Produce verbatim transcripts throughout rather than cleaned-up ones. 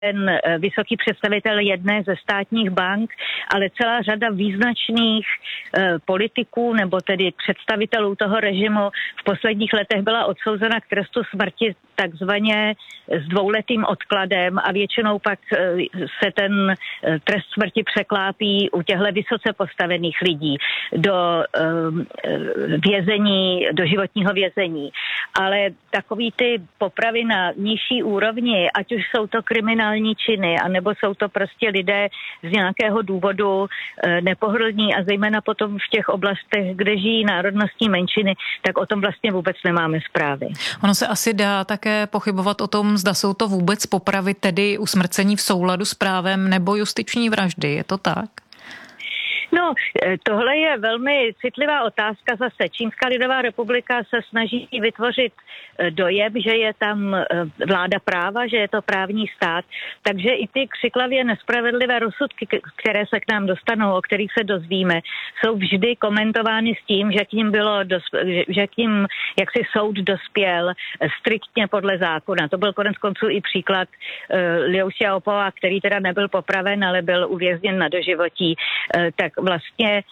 ten vysoký představitel jedné ze státních bank, ale celá řada význačných eh, politiků nebo tedy představitelů toho režimu v posledních letech byla odsouzena k trestu smrti takzvaně s dvouletým odkladem a většinou pak eh, se ten eh, trest smrti překlápí u těchto vysoce postavených lidí do eh, vězení, do životního vězení. Ale takový ty popravy na nižší úrovni, ať už jsou to kriminální činy, anebo jsou to prostě lidé z nějakého důvodu e, nepohodlní a zejména potom v těch oblastech, kde žijí národnostní menšiny, tak o tom vlastně vůbec nemáme zprávy. Ono se asi dá také pochybovat o tom, zda jsou to vůbec popravy, tedy usmrcení v souladu s právem nebo justiční vraždy. Je to tak? No, tohle je velmi citlivá otázka zase. Čínská lidová republika se snaží vytvořit dojem, že je tam vláda práva, že je to právní stát, takže i ty křiklavě nespravedlivé rozsudky, které se k nám dostanou, o kterých se dozvíme, jsou vždy komentovány s tím, že k ním bylo, že k ním jaksi soud dospěl striktně podle zákona. To byl konec konců i příklad Liu Xiaopoa, který teda nebyl popraven, ale byl uvězněn na doživotí, tak vlastně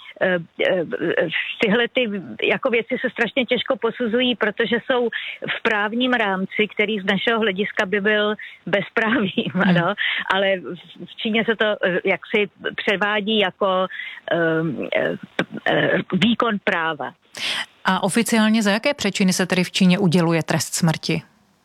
tyhle ty jako věci se strašně těžko posuzují, protože jsou v právním rámci, který z našeho hlediska by byl bezprávním, hmm. ano, ale v Číně se to jaksi převádí jako um, výkon práva. A oficiálně za jaké přečiny se tedy v Číně uděluje trest smrti?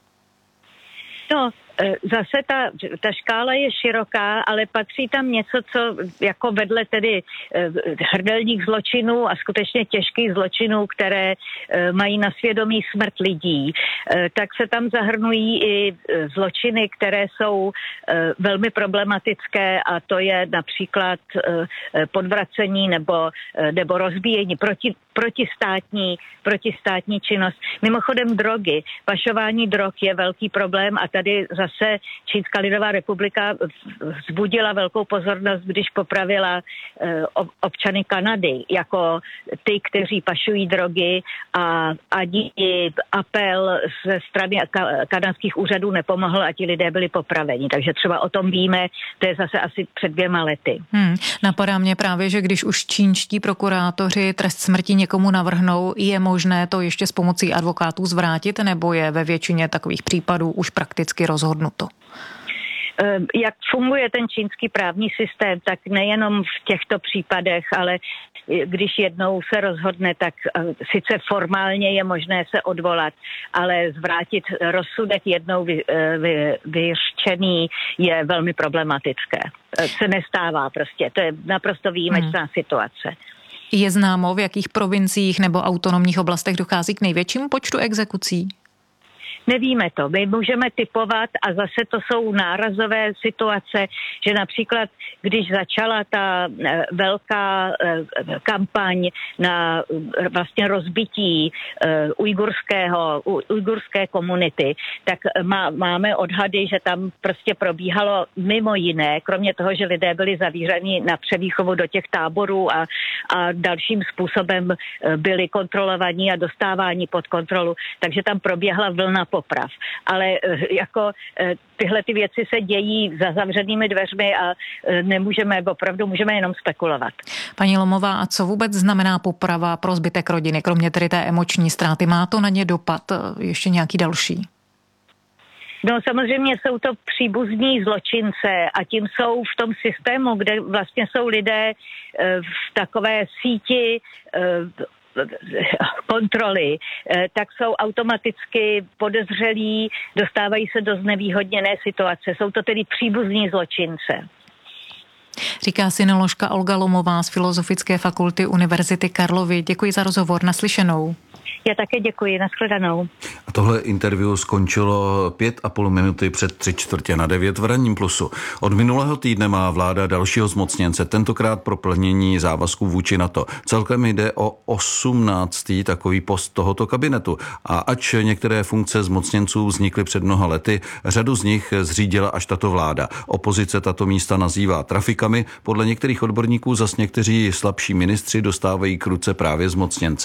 No, zase ta, ta škála je široká, ale patří tam něco, co jako vedle tedy hrdelních zločinů a skutečně těžkých zločinů, které mají na svědomí smrt lidí, tak se tam zahrnují i zločiny, které jsou velmi problematické a to je například podvracení nebo, nebo rozbíjení proti, protistátní, protistátní činnost. Mimochodem drogy, pašování drog je velký problém a tady zase Čínská lidová republika vzbudila velkou pozornost, když popravila občany Kanady jako ty, kteří pašují drogy a ani apel ze strany kanadských úřadů nepomohl a ti lidé byli popraveni. Takže třeba o tom víme, to je zase asi před dvěma lety. Hmm, napadá mě právě, že když už čínští prokurátoři trest smrti někomu navrhnou, je možné to ještě s pomocí advokátů zvrátit, nebo je ve většině takových případů už prakticky rozhodnuto? Jak funguje ten čínský právní systém, tak nejenom v těchto případech, ale když jednou se rozhodne, tak sice formálně je možné se odvolat, ale zvrátit rozsudek jednou vy, vy, vyřčený je velmi problematické. Se nestává prostě, to je naprosto výjimečná hmm. situace. Je známo, v jakých provinciích nebo autonomních oblastech dochází k největšímu počtu exekucí? Nevíme to. My můžeme tipovat a zase to jsou nárazové situace, že například, když začala ta velká kampaň na vlastně rozbití ujgurského, ujgurské komunity, tak má, máme odhady, že tam prostě probíhalo mimo jiné, kromě toho, že lidé byli zavíraní na převýchovu do těch táborů a, a dalším způsobem byli kontrolovaní a dostáváni pod kontrolu, takže tam proběhla vlna poprav. Ale jako tyhle ty věci se dějí za zavřenými dveřmi a nemůžeme, opravdu můžeme jenom spekulovat. Paní Lomová, a co vůbec znamená poprava pro zbytek rodiny, kromě tedy té emoční ztráty? Má to na ně dopad ještě nějaký další? No samozřejmě jsou to příbuzní zločince a tím jsou v tom systému, kde vlastně jsou lidé v takové síti kontroly, tak jsou automaticky podezřelí, dostávají se do znevýhodněné situace. Jsou to tedy příbuzní zločince. Říká synoložka Olga Lomová z Filozofické fakulty Univerzity Karlovy. Děkuji za rozhovor, naslyšenou. Já také děkuji, nashledanou. A tohle interview skončilo pět a půl minuty před tři čtvrtě na devět v Ranním plusu. Od minulého týdne má vláda dalšího zmocněnce, tentokrát pro plnění závazků vůči NATO. Celkem jde o osmnáctý takový post tohoto kabinetu. A ač některé funkce zmocněnců vznikly před mnoha lety, řadu z nich zřídila až tato vláda. Opozice tato místa nazývá trafikami, podle některých odborníků zas někteří slabší ministři dostávají k ruce právě zmocněnce.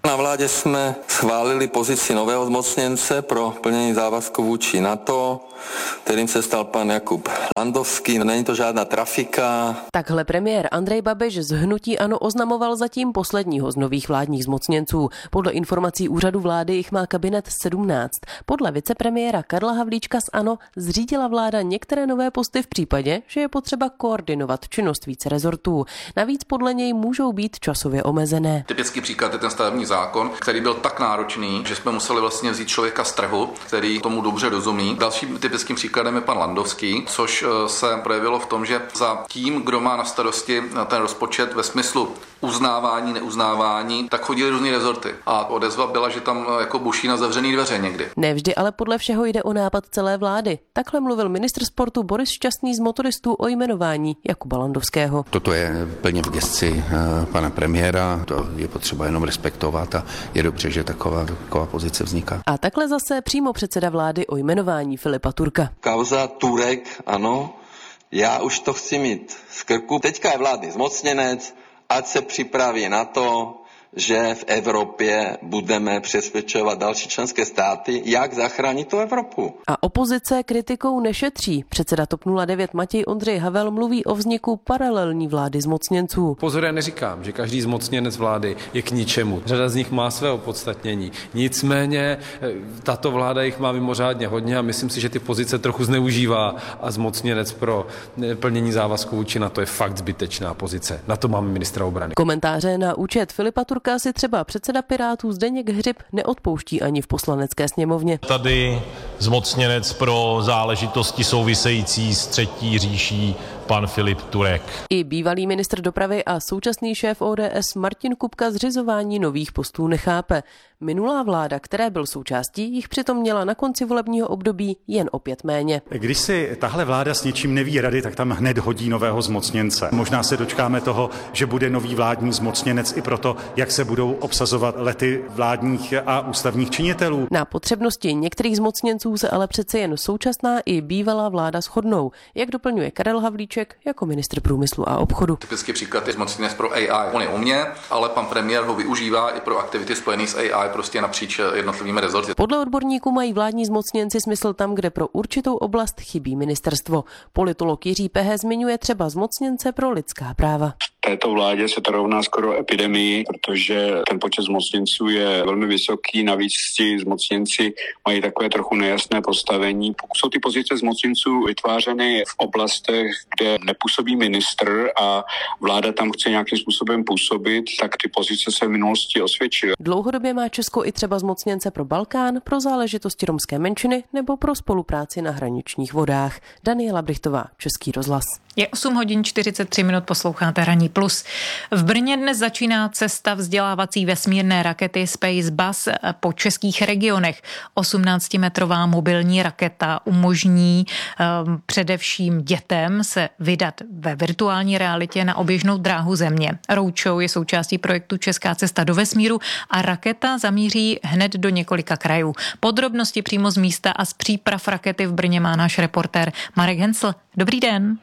Na vládě jsme schválili pozici nového zmocněnce pro plnění závazků vůči NATO, kterým se stal pan Jakub Landovský. Není to žádná trafika. Takhle premiér Andrej Babiš z hnutí ANO oznamoval zatím posledního z nových vládních zmocněnců. Podle informací úřadu vlády jich má kabinet sedmnáct. Podle vicepremiéra Karla Havlíčka z ANO zřídila vláda některé nové posty v případě, že je potřeba koordinovat činnost více rezortů. Navíc podle něj můžou být časově omezené. Typický příklad je ten stavební zákon, který byl tak náročný, že jsme museli vlastně vzít člověka z trhu, který tomu dobře rozumí. Dalším typickým příkladem je pan Landovský, což se projevilo v tom, že za tím, kdo má na starosti ten rozpočet ve smyslu uznávání, neuznávání, tak chodili různý rezorty. A odezva byla, že tam jako buší na zavřený dveře někdy. Nevždy, ale podle všeho jde o nápad celé vlády. Takhle mluvil ministr sportu Boris Šťastný z motoristů o jmenování Jakuba Landovského. Toto je plně v gesci pana premiéra, to je potřeba jenom respektovat a je dobře, že taková, taková pozice vzniká. A takhle zase přímo předseda vlády o jmenování Filipa Turka. Kauza Turek, ano, já už to chci mít z krku. Teďka je vládní zmocněnec, ať se připraví na to, že v Evropě budeme přesvědčovat další členské státy, jak zachránit tu Evropu. A opozice kritikou nešetří. Předseda TOP nula devět Matěj Ondřej Havel mluví o vzniku paralelní vlády zmocněnců. Pozor, já neříkám, že každý zmocněnec vlády je k ničemu. Řada z nich má své opodstatnění. Nicméně tato vláda jich má mimořádně hodně a myslím si, že ty pozice trochu zneužívá a zmocněnec pro plnění závazků vůči NATO je fakt zbytečná pozice. Na to máme ministra obrany. Komentáře na účet Filipa Turka si třeba předseda Pirátů Zdeněk Hřib neodpouští ani v poslanecké sněmovně. Tady zmocněnec pro záležitosti související s třetí říší pan Filip Turek. I bývalý ministr dopravy a současný šéf O D S Martin Kupka zřizování nových postů nechápe. Minulá vláda, které byl součástí, jich přitom měla na konci volebního období jen o pět méně. Když si tahle vláda s něčím neví rady, tak tam hned hodí nového zmocněnce. Možná se dočkáme toho, že bude nový vládní zmocněnec i proto, jak se budou obsazovat lety vládních a ústavních činitelů. Na potřebnosti některých zmocněnců se ale přece jen současná i bývalá vláda shodnou, jak doplňuje Karel Havlíček jako ministr průmyslu a obchodu. Typický příklad je zmocněnec pro A I. On je u mě, ale pan premiér ho využívá i pro aktivity spojené s A I, prostě napříč jednotlivými rezorty. Podle odborníků mají vládní zmocněnci smysl tam, kde pro určitou oblast chybí ministerstvo. Politolog Jiří Pehe zmiňuje třeba zmocněnce pro lidská práva. Této vládě se to rovná skoro epidemii, protože ten počet zmocněnců je velmi vysoký, navíc ti zmocněnci mají takové trochu nejasné postavení. Pokud jsou ty pozice zmocněnců vytvářeny v oblastech, kde nepůsobí ministr a vláda tam chce nějakým způsobem působit, tak ty pozice se v minulosti osvědčily. Dlouhodobě má Česko i třeba zmocněnce pro Balkán, pro záležitosti romské menšiny nebo pro spolupráci na hraničních vodách. Daniela Brichtová, Český rozhlas. Je osm hodin čtyřicet tři minut, posloucháte Ranní plus. V Brně dnes začíná cesta vzdělávací vesmírné rakety Space Bus po českých regionech. osmnáctimetrová mobilní raketa umožní um, především dětem se vydat ve virtuální realitě na oběžnou dráhu Země. Roadshow je součástí projektu Česká cesta do vesmíru a raketa zamíří hned do několika krajů. Podrobnosti přímo z místa a z příprav rakety v Brně má náš reportér Marek Hensl. Dobrý den.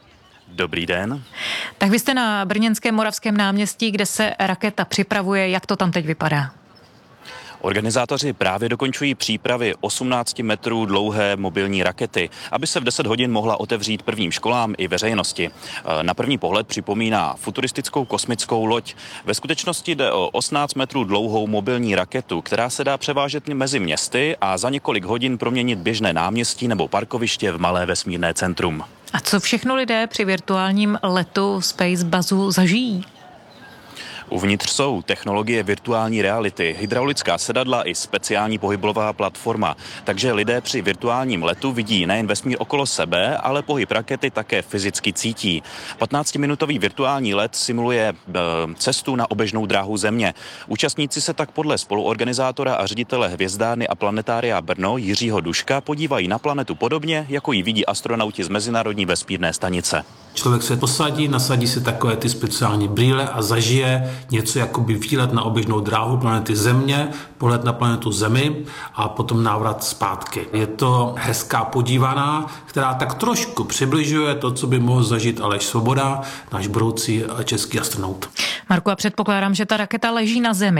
Dobrý den. Tak vy jste na brněnském Moravském náměstí, kde se raketa připravuje. Jak to tam teď vypadá? Organizátoři právě dokončují přípravy osmnáct metrů dlouhé mobilní rakety, aby se v deset hodin mohla otevřít prvním školám i veřejnosti. Na první pohled připomíná futuristickou kosmickou loď. Ve skutečnosti jde o osmnáct metrů dlouhou mobilní raketu, která se dá převážet mezi městy a za několik hodin proměnit běžné náměstí nebo parkoviště v malé vesmírné centrum. A co všechno lidé při virtuálním letu Space Busu zažijí? Uvnitř jsou technologie virtuální reality, hydraulická sedadla i speciální pohybová platforma. Takže lidé při virtuálním letu vidí nejen vesmír okolo sebe, ale pohyb rakety také fyzicky cítí. patnáctiminutový virtuální let simuluje e, cestu na oběžnou dráhu Země. Účastníci se tak podle spoluorganizátora a ředitele Hvězdárny a planetária Brno Jiřího Duška podívají na planetu podobně, jako ji vidí astronauti z Mezinárodní vesmírné stanice. Člověk se posadí, nasadí si takové ty speciální brýle a zažije něco jako by výlet na oběžnou dráhu planety Země, pohled na planetu Zemi a potom návrat zpátky. Je to hezká podívaná, která tak trošku přibližuje to, co by mohl zažít Aleš Svoboda, náš budoucí český astronaut. Marku, a předpokládám, že ta raketa leží na Zemi,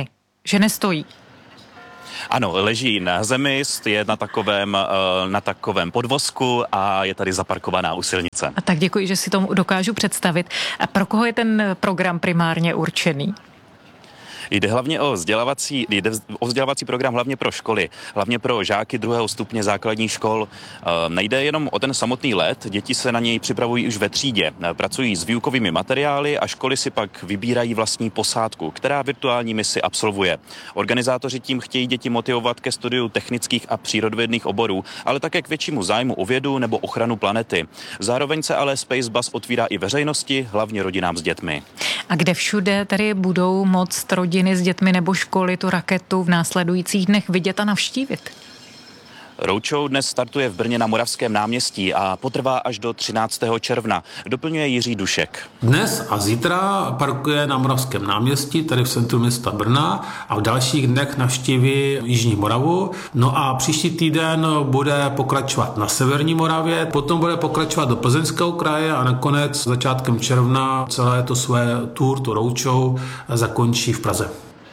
že nestojí. Ano, leží na zemi, je na takovém, na takovém podvozku a je tady zaparkovaná u silnice. A tak děkuji, že si to dokážu představit. A pro koho je ten program primárně určený? Jde hlavně o vzdělávací, jde o vzdělávací program hlavně pro školy, hlavně pro žáky druhého stupně základních škol. Nejde jenom o ten samotný let, děti se na něj připravují už ve třídě, pracují s výukovými materiály a školy si pak vybírají vlastní posádku, která virtuální misi absolvuje. Organizátoři tím chtějí děti motivovat ke studiu technických a přírodovědných oborů, ale také k většímu zájmu o vědu nebo ochranu planety. Zároveň se ale Space Bus otvírá i veřejnosti, hlavně rodinám s dětmi. A kde všude tedy budou moct rodiny s dětmi nebo školy tu raketu v následujících dnech vidět a navštívit? Roadshow dnes startuje v Brně na Moravském náměstí a potrvá až do třináctého června. Doplňuje Jiří Dušek. Dnes a zítra parkuje na Moravském náměstí, tady v centru města Brna, a v dalších dnech navštíví Jižní Moravu. No a příští týden bude pokračovat na Severní Moravě, potom bude pokračovat do Plzeňského kraje a nakonec začátkem června celé to své tour, to roadshow, zakončí v Praze.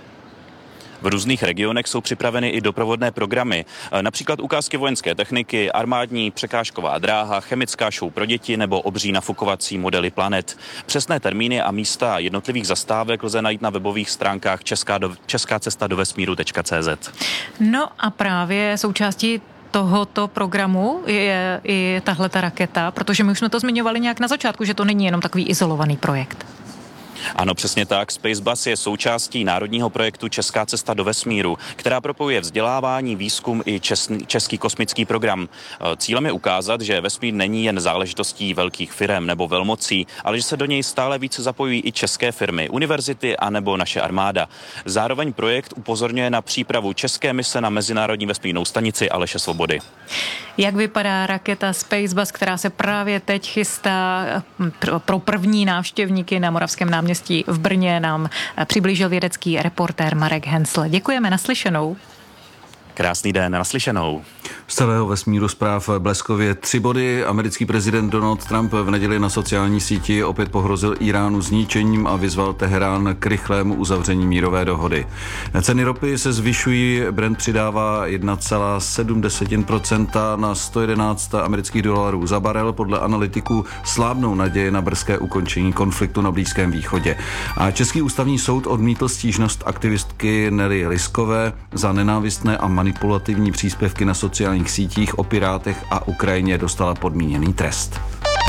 V různých regionech jsou připraveny i doprovodné programy, například ukázky vojenské techniky, armádní překážková dráha, chemická show pro děti nebo obří nafukovací modely planet. Přesné termíny a místa jednotlivých zastávek lze najít na webových stránkách česká, do, česká cesta do vesmíru tečka cé zet. No a právě součástí tohoto programu je i tahle ta raketa, protože my už jsme to zmiňovali nějak na začátku, že to není jenom takový izolovaný projekt. Ano, přesně tak. Space Bus je součástí národního projektu Česká cesta do vesmíru, která propojuje vzdělávání, výzkum i česný, český kosmický program. Cílem je ukázat, že vesmír není jen záležitostí velkých firem nebo velmocí, ale že se do něj stále více zapojují i české firmy, univerzity a nebo naše armáda. Zároveň projekt upozorňuje na přípravu české mise na mezinárodní vesmírnou stanici Aleše Svobody. Jak vypadá raketa Space Bus, která se právě teď chystá pro první návštěvníky na Moravském náměstí v Brně, nám přiblížil vědecký reportér Marek Hensl. Děkujeme, naslyšenou. Krásný den, naslyšenou. Z celého vesmíru zpráv bleskově tři body. Americký prezident Donald Trump v neděli na sociální síti opět pohrozil Iránu zničením a vyzval Teherán k rychlému uzavření mírové dohody. Ceny ropy se zvyšují, Brent přidává jedna celá sedm procenta na sto jedenáct amerických dolarů za barel. Podle analytiků slábnou naděje na brzké ukončení konfliktu na Blízkém východě. A Český ústavní soud odmítl stížnost aktivistky Nelly Liskové za nenávistné a manipulativní příspěvky na sociálních sítích o Pirátech a Ukrajině, dostala podmíněný trest.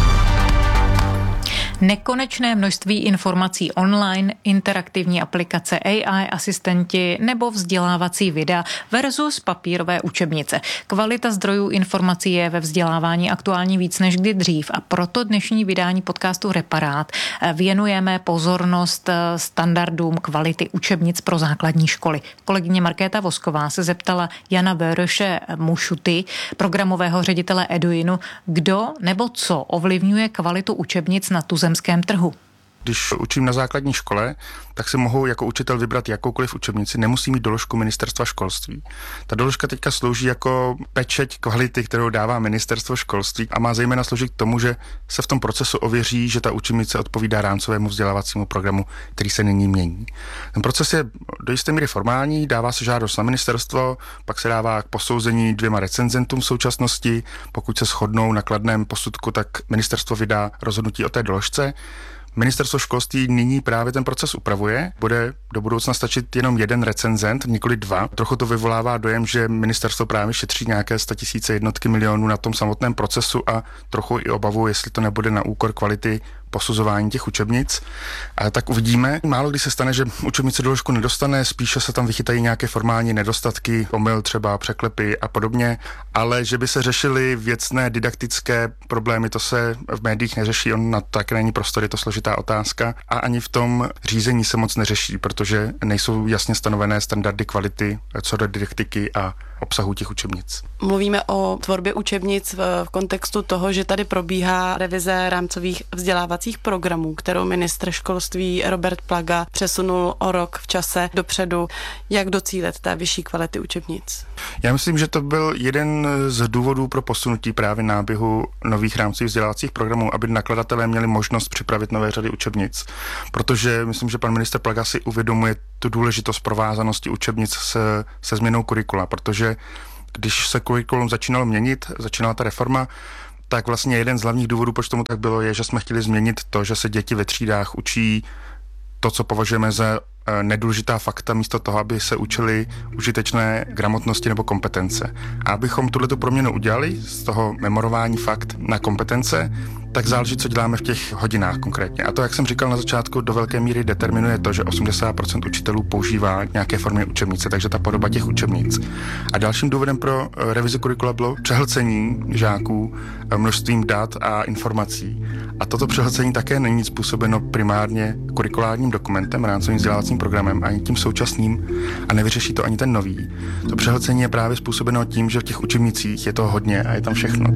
Nekonečné množství informací online, interaktivní aplikace A I, asistenti nebo vzdělávací videa versus papírové učebnice. Kvalita zdrojů informací je ve vzdělávání aktuální víc než kdy dřív a proto dnešní vydání podcastu Reparát věnujeme pozornost standardům kvality učebnic pro základní školy. Kolegyně Markéta Vosková se zeptala Jana Böröše Mušuty, programového ředitele Eduinu, kdo nebo co ovlivňuje kvalitu učebnic na tuzemském trhu. Když učím na základní škole, tak si mohu jako učitel vybrat jakoukoliv učebnici, nemusí mít doložku ministerstva školství. Ta doložka teďka slouží jako pečeť kvality, kterou dává ministerstvo školství a má zejména sloužit k tomu, že se v tom procesu ověří, že ta učebnice odpovídá rámcovému vzdělávacímu programu, který se nyní mění. Ten proces je do jisté míry formální, dává se žádost na ministerstvo, pak se dává k posouzení dvěma recenzentům v současnosti, pokud se shodnou na kladném posudku, tak ministerstvo vydá rozhodnutí o té doložce. Ministerstvo školství nyní právě ten proces upravuje. Bude do budoucna stačit jenom jeden recenzent, nikoli dva. Trochu to vyvolává dojem, že ministerstvo právě šetří nějaké statisíce jednotky milionů na tom samotném procesu a trochu i obavu, jestli to nebude na úkor kvality posuzování těch učebnic. A tak uvidíme. Málo kdy se stane, že učebnice doložku nedostane, spíše se tam vychytají nějaké formální nedostatky, omyl třeba, překlepy a podobně, ale že by se řešily věcné didaktické problémy, to se v médiích neřeší, on na to také není prostor, je to složitá otázka a ani v tom řízení se moc neřeší, protože nejsou jasně stanovené standardy kvality co do didaktiky a obsahu těch učebnic. Mluvíme o tvorbě učebnic v kontextu toho, že tady probíhá revize rámcových vzdělávacích vzdělávacích programů, kterou ministr školství Robert Plaga přesunul o rok v čase dopředu, jak docílit té vyšší kvality učebnic? Já myslím, že to byl jeden z důvodů pro posunutí právě náběhu nových rámcových vzdělávacích programů, aby nakladatelé měli možnost připravit nové řady učebnic. Protože myslím, že pan ministr Plaga si uvědomuje tu důležitost provázanosti učebnic se, se změnou kurikula, protože když se kurikulum začínalo měnit, začínala ta reforma, tak vlastně jeden z hlavních důvodů, proč tomu tak bylo, je, že jsme chtěli změnit to, že se děti ve třídách učí to, co považujeme za nedůležitá fakta, místo toho, aby se učili užitečné gramotnosti nebo kompetence. A abychom tuhletu proměnu udělali z toho memorování fakt na kompetence, tak záleží, co děláme v těch hodinách konkrétně. A to, jak jsem říkal na začátku, do velké míry determinuje to, že osmdesát procent učitelů používá nějaké formy učebnice, takže ta podoba těch učebnic. A dalším důvodem pro revizi kurikula bylo přehlcení žáků množstvím dat a informací. A toto přehlcení také není způsobeno primárně kurikulárním dokumentem, rámcovým vzdělávacím programem, ani tím současným, a nevyřeší to ani ten nový. To přehlcení je právě způsobeno tím, že v těch učebnicích je to hodně a je tam všechno.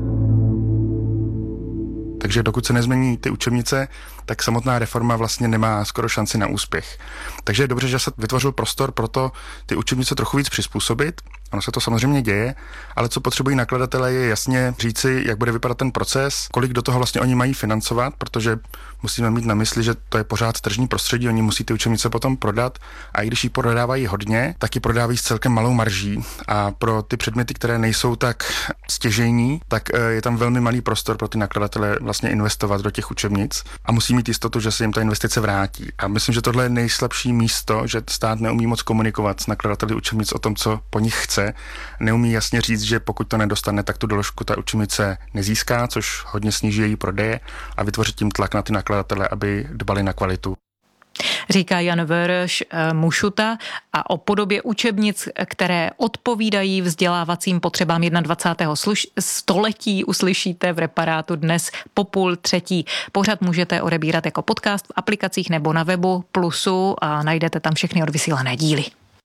Takže dokud se nezmění ty učebnice, tak samotná reforma vlastně nemá skoro šanci na úspěch. Takže je dobře, že se vytvořil prostor pro to ty učebnice trochu víc přizpůsobit. Ono se to samozřejmě děje, ale co potřebují nakladatelé je jasně říci, jak bude vypadat ten proces, kolik do toho vlastně oni mají financovat, protože musíme mít na mysli, že to je pořád tržní prostředí, oni musí ty učebnice potom prodat a i když ji prodávají hodně, tak ji prodávají s celkem malou marží a pro ty předměty, které nejsou tak stěžejní, tak je tam velmi malý prostor pro ty nakladatele vlastně investovat do těch učebnic a musí mít jistotu, že se jim ta investice vrátí. A myslím, že tohle je nejslabší místo, že stát neumí moc komunikovat s nakladateli učebnic o tom, co po nich chce. Neumí jasně říct, že pokud to nedostane, tak tu doložku ta učebnice nezíská, což hodně sníží její prodeje a vytvořit tím tlak na ty nakladatele, aby dbali na kvalitu. Říká Jan Vörš Mušuta a o podobě učebnic, které odpovídají vzdělávacím potřebám dvacátého prvního století, uslyšíte v Reparátu dnes po půl třetí. Pořad můžete odebírat jako podcast v aplikacích nebo na webu Plusu a najdete tam všechny odvysílané díly.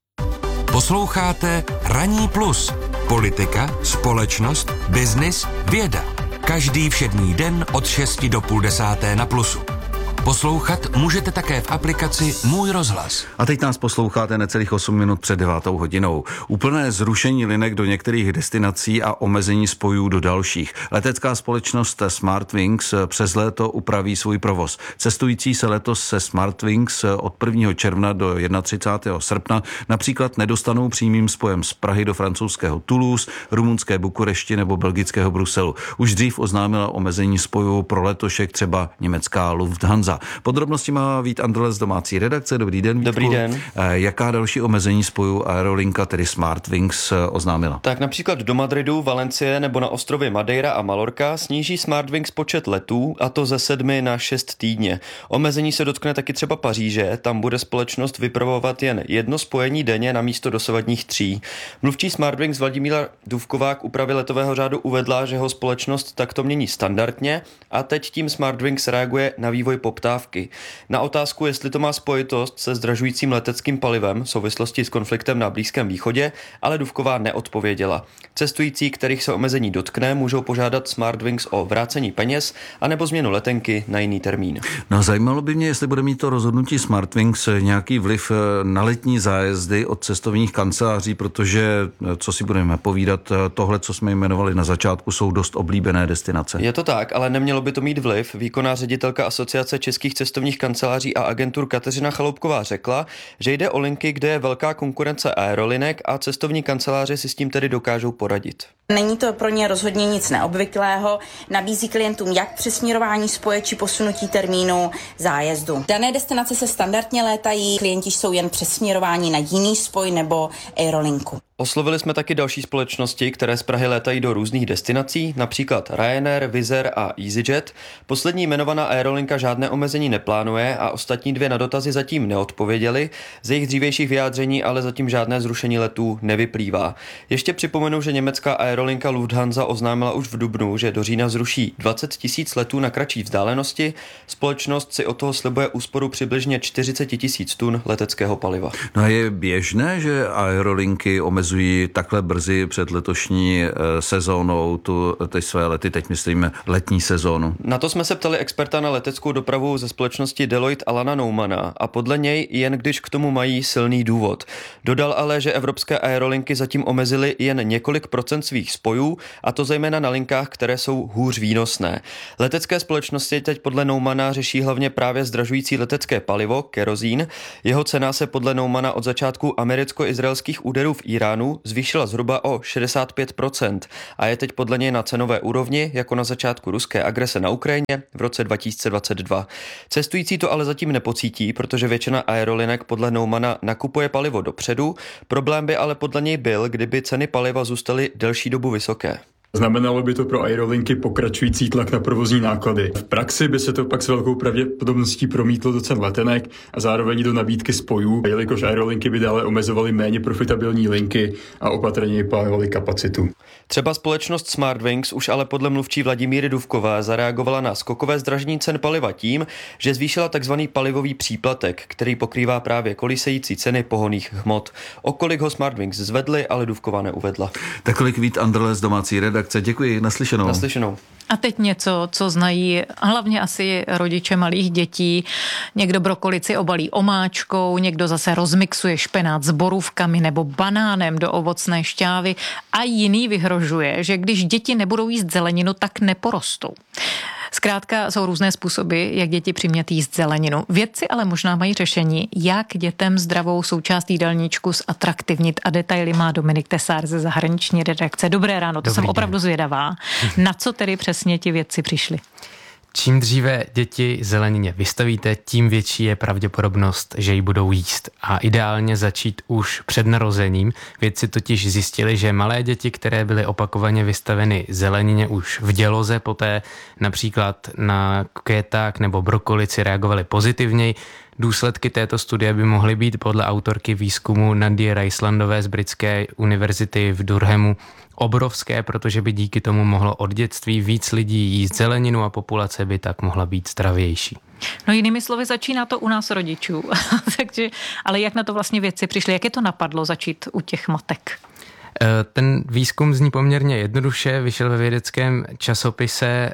Posloucháte Ranní plus. Politika, společnost, biznis, věda. Každý všední den od šesti do půl desáté na Plusu. Poslouchat můžete také v aplikaci Můj rozhlas. A teď nás posloucháte necelých osm minut před devátou hodinou. Úplné zrušení linek do některých destinací a omezení spojů do dalších. Letecká společnost Smartwings přes léto upraví svůj provoz. Cestující se letos se Smartwings od prvního června do třicátého prvního srpna například nedostanou přímým spojem z Prahy do francouzského Toulouse, rumunské Bukurešti nebo belgického Bruselu. Už dřív oznámila omezení spojů pro letošek třeba německá Lufthansa. Podrobnosti má Vít Andrle z domácí redakce. Dobrý den, Vítku. Dobrý den. Jaká další omezení spojů Aerolinka, tedy Smartwings, oznámila? Tak například do Madridu, Valencie nebo na ostrovy Madeira a Mallorca sníží Smartwings počet letů, a to ze sedmi na šest týdně. Omezení se dotkne taky třeba Paříže, tam bude společnost vypravovat jen jedno spojení denně na místo dosavadních tří. Mluvčí Smartwings Vladimíra Duvková k úpravě letového řádu uvedla, že ho společnost takto mění standardně a teď tím Smartwings reaguje na vývoj poptávky. Na otázku, jestli to má spojitost se zdražujícím leteckým palivem v souvislosti s konfliktem na Blízkém východě, ale Duvková neodpověděla. Cestující, kterých se omezení dotkne, můžou požádat Smartwings o vrácení peněz anebo změnu letenky na jiný termín. No, zajímalo by mě, jestli bude mít to rozhodnutí Smartwings nějaký vliv na letní zájezdy od cestovních kanceláří, protože, co si budeme povídat, tohle, co jsme jmenovali na začátku, jsou dost oblíbené destinace. Je to tak, ale nemělo by to mít vliv. Výkonná ředitelka Asociace českých cestovních kanceláří a agentur Kateřina Chaloupková řekla, že jde o linky, kde je velká konkurence aerolinek a cestovní kanceláře si s tím tedy dokážou poradit. Není to pro ně rozhodně nic neobvyklého, nabízí klientům jak přesměrování spoje či posunutí termínu zájezdu. Dané destinace se standardně létají, klienti jsou jen přesměrováni na jiný spoj nebo aerolinku. Oslovili jsme taky další společnosti, které z Prahy létají do různých destinací, například Ryanair, Wizz Air a EasyJet. Poslední jmenovaná aerolinka žádné omezení neplánuje a ostatní dvě na dotazy zatím neodpověděly. Z jejich dřívějších vyjádření ale zatím žádné zrušení letů nevyplývá. Ještě připomenu, že německá aerolinka aerolinka Lufthansa oznámila už v dubnu, že do října zruší dvacet tisíc letů na kratší vzdálenosti. Společnost si od toho slibuje úsporu přibližně čtyřicet tisíc tun leteckého paliva. No a je běžné, že aerolinky omezují takhle brzy před letošní sezónou tu, ty své lety, teď myslím letní sezónu? Na to jsme se ptali experta na leteckou dopravu ze společnosti Deloitte Alana Neumana a podle něj jen když k tomu mají silný důvod. Dodal ale, že evropské aerolinky zatím omezily jen několik procent svých spojů, a to zejména na linkách, které jsou hůř výnosné. Letecké společnosti teď podle Neumana řeší hlavně právě zdražující letecké palivo, kerozín. Jeho cena se podle Neumana od začátku americko-izraelských úderů v Iránu zvýšila zhruba o šedesát pět procent a je teď podle něj na cenové úrovni jako na začátku ruské agrese na Ukrajině v roce dva tisíce dvacet dva. Cestující to ale zatím nepocítí, protože většina aerolinek podle Neumana nakupuje palivo dopředu. Problém by ale podle něj byl, kdyby ceny paliva zůstaly delší dobu vysoké. Znamenalo by to pro aerolinky pokračující tlak na provozní náklady. V praxi by se to pak s velkou pravděpodobností promítlo do cen letenek a zároveň do nabídky spojů, jelikož aerolinky by dále omezovaly méně profitabilní linky a opatrněji plánovaly kapacitu. Třeba společnost Smartwings už ale podle mluvčí Vladimíry Duvkové zareagovala na skokové zdražení cen paliva tím, že zvýšila takzvaný palivový příplatek, který pokrývá právě kolísející ceny pohonných hmot. O kolik ho Smartwings zvedly, ale Duvková neuvedla. Takový Vít Anderle z domácí redakce. Děkuji, naslyšenou. Naslyšenou. A teď něco, co znají hlavně asi rodiče malých dětí. Někdo brokolici obalí omáčkou, někdo zase rozmixuje špenát s borůvkami nebo banánem do ovocné šťávy a jiný vyhrožuje, že když děti nebudou jíst zeleninu, tak neporostou. Zkrátka jsou různé způsoby, jak děti přimět jíst zeleninu. Vědci ale možná mají řešení, jak dětem zdravou součást jídelníčku zatraktivnit, a detaily má Dominik Tesár ze zahraniční redakce. Dobré ráno, to Dobrý jsem den. Opravdu zvědavá. Na co tedy přesně ti vědci přišli? Čím dříve děti zelenině vystavíte, tím větší je pravděpodobnost, že ji budou jíst. A ideálně začít už před narozením. Vědci totiž zjistili, že malé děti, které byly opakovaně vystaveny zelenině už v děloze, poté například na květák nebo brokolici reagovaly pozitivněji. Důsledky této studie by mohly být podle autorky výzkumu Nadie Ricelandové z britské univerzity v Durhamu obrovské, protože by díky tomu mohlo od dětství víc lidí jíst zeleninu a populace by tak mohla být zdravější. No jinými slovy, začíná to u nás rodičů. Takže, ale jak na to vlastně vědci přišli? Jak je to napadlo začít u těch matek? Ten výzkum zní poměrně jednoduše, vyšel ve vědeckém časopise